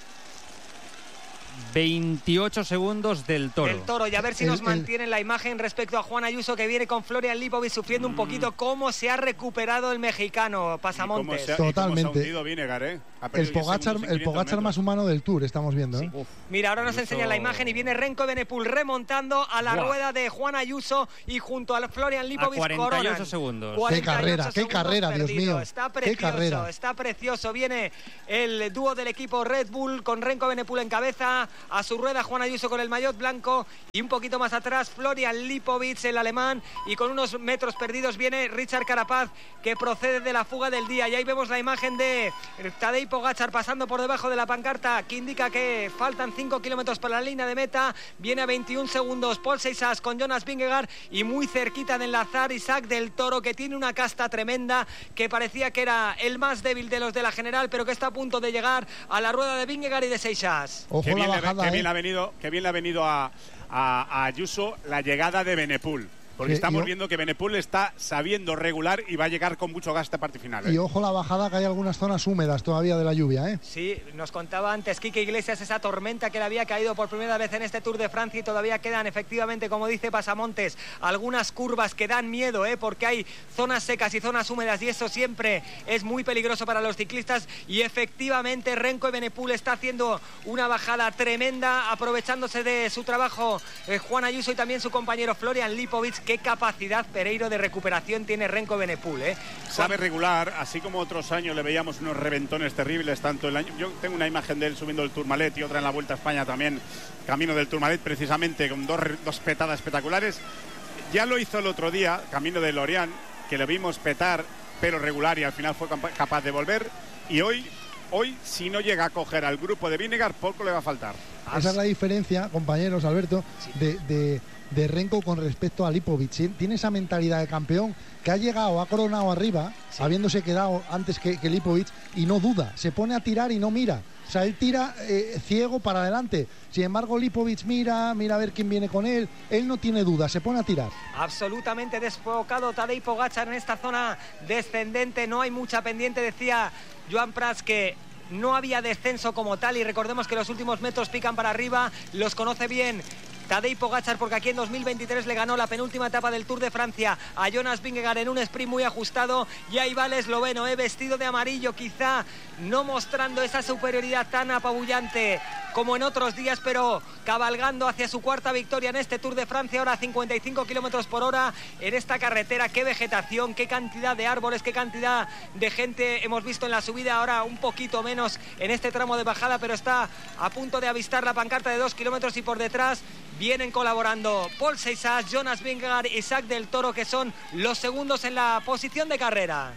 veintiocho segundos del Toro. El Toro, y a ver si el, nos mantienen el... la imagen respecto a Juan Ayuso, que viene con Florian Lipovic sufriendo mm. un poquito. Cómo se ha recuperado el mexicano, Pasamontes. Se ha, Totalmente. Vingegaard, ¿eh? El Pogačar, el Pogačar más humano del Tour, estamos viendo. Sí. ¿eh? Mira, ahora nos enseña la imagen y viene Renko Evenepoel remontando a la Buah. rueda de Juan Ayuso y junto a Florian Lipovic a cuarenta y ocho coronan. segundos. Qué carrera, qué carrera, perdido. Dios mío. Está precioso, qué carrera. está precioso. Viene el dúo del equipo Red Bull con Renko Evenepoel en cabeza, a su rueda Juan Ayuso con el maillot blanco y un poquito más atrás Florian Lipovic, el alemán, y con unos metros perdidos viene Richard Carapaz, que procede de la fuga del día. Y ahí vemos la imagen de Tadej Pogačar pasando por debajo de la pancarta que indica que faltan cinco kilómetros para la línea de meta. Viene a veintiún segundos Paul Seixas con Jonas Vingegaard y muy cerquita de enlazar Isaac del Toro, que tiene una casta tremenda, que parecía que era el más débil de los de la general, pero que está a punto de llegar a la rueda de Vingegaard y de Seixas. Ojo qué bien, la bajada, le, qué eh. bien le ha venido, qué bien le ha venido a, a, a Ayuso la llegada de Evenepoel. Porque estamos yo, viendo que Evenepoel está sabiendo regular y va a llegar con mucho gas esta parte final. ¿eh? Y ojo la bajada, que hay algunas zonas húmedas todavía de la lluvia. ¿eh? Sí, nos contaba antes Quique Iglesias esa tormenta que le había caído por primera vez en este Tour de Francia, y todavía quedan efectivamente, como dice Pasamontes, algunas curvas que dan miedo, ¿eh? porque hay zonas secas y zonas húmedas, y eso siempre es muy peligroso para los ciclistas. Y efectivamente Renko Evenepoel está haciendo una bajada tremenda, aprovechándose de su trabajo eh, Juan Ayuso y también su compañero Florian Lipovic. Qué capacidad, Pereiro, de recuperación tiene Renko Evenepoel, ¿eh? Sabe regular, así como otros años le veíamos unos reventones terribles, tanto el año... Yo tengo una imagen de él subiendo el Tourmalet y otra en la Vuelta a España también, camino del Tourmalet, precisamente, con dos, dos petadas espectaculares. Ya lo hizo el otro día, camino de Lorient, que le vimos petar, pero regular, y al final fue capaz de volver. Y hoy, hoy si no llega a coger al grupo de Vingegaard, poco le va a faltar. Esa es la diferencia, compañeros, Alberto, sí. de... de... de Renko con respecto a Lipovic. Tiene esa mentalidad de campeón, que ha llegado, ha coronado arriba, sí. habiéndose quedado antes que, que Lipovic, y no duda, se pone a tirar y no mira. O sea, él tira eh, ciego para adelante. Sin embargo, Lipovic mira, mira a ver quién viene con él. Él no tiene duda, se pone a tirar. Absolutamente desfocado Tadej Pogačar en esta zona descendente. No hay mucha pendiente, decía Joan Prats, que no había descenso como tal, y recordemos que los últimos metros pican para arriba. Los conoce bien Tadej Pogačar, porque aquí en dos mil veintitrés le ganó la penúltima etapa del Tour de Francia a Jonas Vingegaard en un sprint muy ajustado. Y ahí va el esloveno, eh, vestido de amarillo, quizá no mostrando esa superioridad tan apabullante como en otros días, pero cabalgando hacia su cuarta victoria en este Tour de Francia, ahora a cincuenta y cinco kilómetros por hora en esta carretera. Qué vegetación, qué cantidad de árboles, qué cantidad de gente hemos visto en la subida. Ahora un poquito menos en este tramo de bajada, pero está a punto de avistar la pancarta de dos kilómetros, y por detrás vienen colaborando Paul Seixas, Jonas Vingegaard, Isaac del Toro, que son los segundos en la posición de carrera.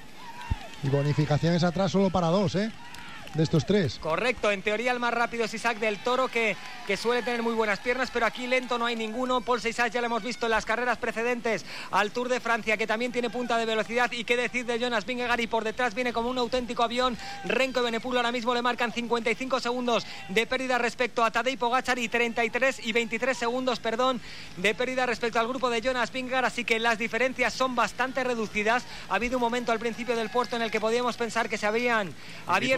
Y bonificaciones atrás solo para dos, ¿eh? De estos tres. Correcto, en teoría el más rápido es Isaac del Toro, que, que suele tener muy buenas piernas, pero aquí lento no hay ninguno. Paul Seixas ya lo hemos visto en las carreras precedentes al Tour de Francia, que también tiene punta de velocidad. Y qué decir de Jonas Vingegaard, y por detrás viene como un auténtico avión Renko Evenepoel. Ahora mismo le marcan cincuenta y cinco segundos de pérdida respecto a Tadej Pogačar y treinta y tres y veintitrés segundos, perdón, de pérdida respecto al grupo de Jonas Vingegaard, así que las diferencias son bastante reducidas. Ha habido un momento al principio del puerto en el que podíamos pensar que se habrían abierto huecos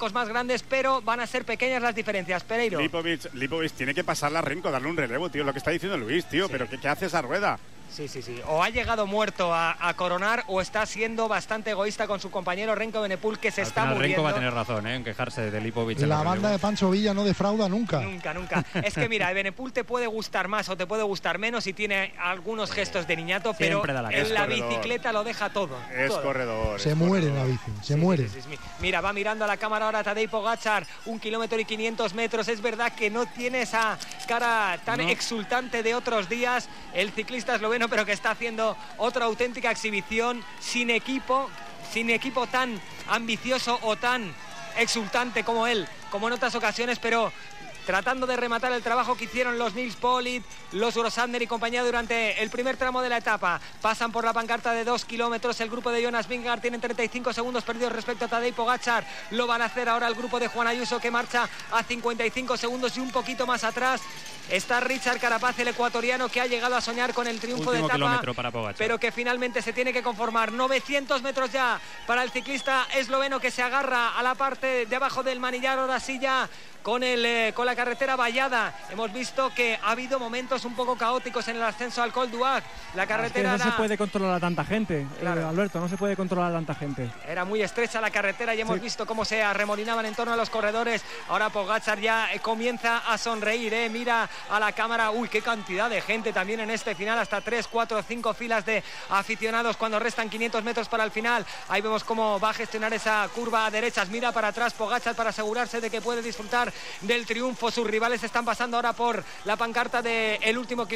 reflejos más grandes, pero van a ser pequeñas las diferencias. Pereiro. Lipovic, Lipovic tiene que pasarla a Remco, darle un relevo, tío, lo que está diciendo Luis, tío, sí. Pero ¿qué, qué hace esa rueda? Sí, sí, sí. O ha llegado muerto a, a coronar o está siendo bastante egoísta con su compañero Remco Evenepoel, que se Al está final, muriendo. Remco va a tener razón, ¿eh? En quejarse de Lipovic. La banda de Pancho Villa no defrauda nunca. Nunca, nunca. Es que mira, Evenepoel te puede gustar más o te puede gustar menos y tiene algunos gestos de niñato, pero la en la corredor. bicicleta lo deja todo. Es todo. corredor. Se es muere en corredor. la bici, se Sí, muere. sí, sí, sí. Mira, va mirando a la cámara ahora Tadej Pogačar, un kilómetro y quinientos metros. Es verdad que no tiene esa cara tan No. exultante de otros días el ciclista esloveno, pero que está haciendo otra auténtica exhibición sin equipo, sin equipo tan ambicioso o tan exultante como él, como en otras ocasiones, pero tratando de rematar el trabajo que hicieron los Nils Politt, los Grossander y compañía durante el primer tramo de la etapa. Pasan por la pancarta de dos kilómetros. El grupo de Jonas Vingegaard tiene treinta y cinco segundos perdidos respecto a Tadej Pogačar. Lo van a hacer ahora el grupo de Juan Ayuso, que marcha a cincuenta y cinco segundos, y un poquito más atrás está Richard Carapaz, el ecuatoriano, que ha llegado a soñar con el triunfo Último de etapa, kilómetro para Pogačar, pero que finalmente se tiene que conformar. novecientos metros ya para el ciclista esloveno, que se agarra a la parte de abajo del manillar. Ahora sí, ya con, el, eh, con la carretera vallada. Hemos visto que ha habido momentos un poco caóticos en el ascenso al Col d'Huac. La carretera es que no era, se puede controlar a tanta gente, Claro. eh, Alberto, no se puede controlar a tanta gente. era muy estrecha la carretera y hemos Sí. visto cómo se arremolinaban en torno a los corredores. Ahora Pogačar ya eh, comienza a sonreír, eh. Mira a la cámara. Uy, qué cantidad de gente también en este final. Hasta tres, cuatro, cinco filas de aficionados cuando restan quinientos metros para el final. Ahí vemos cómo va a gestionar esa curva a derechas. Mira para atrás Pogačar para asegurarse de que puede disfrutar del triunfo. Sus rivales están pasando ahora por la pancarta del último kilómetro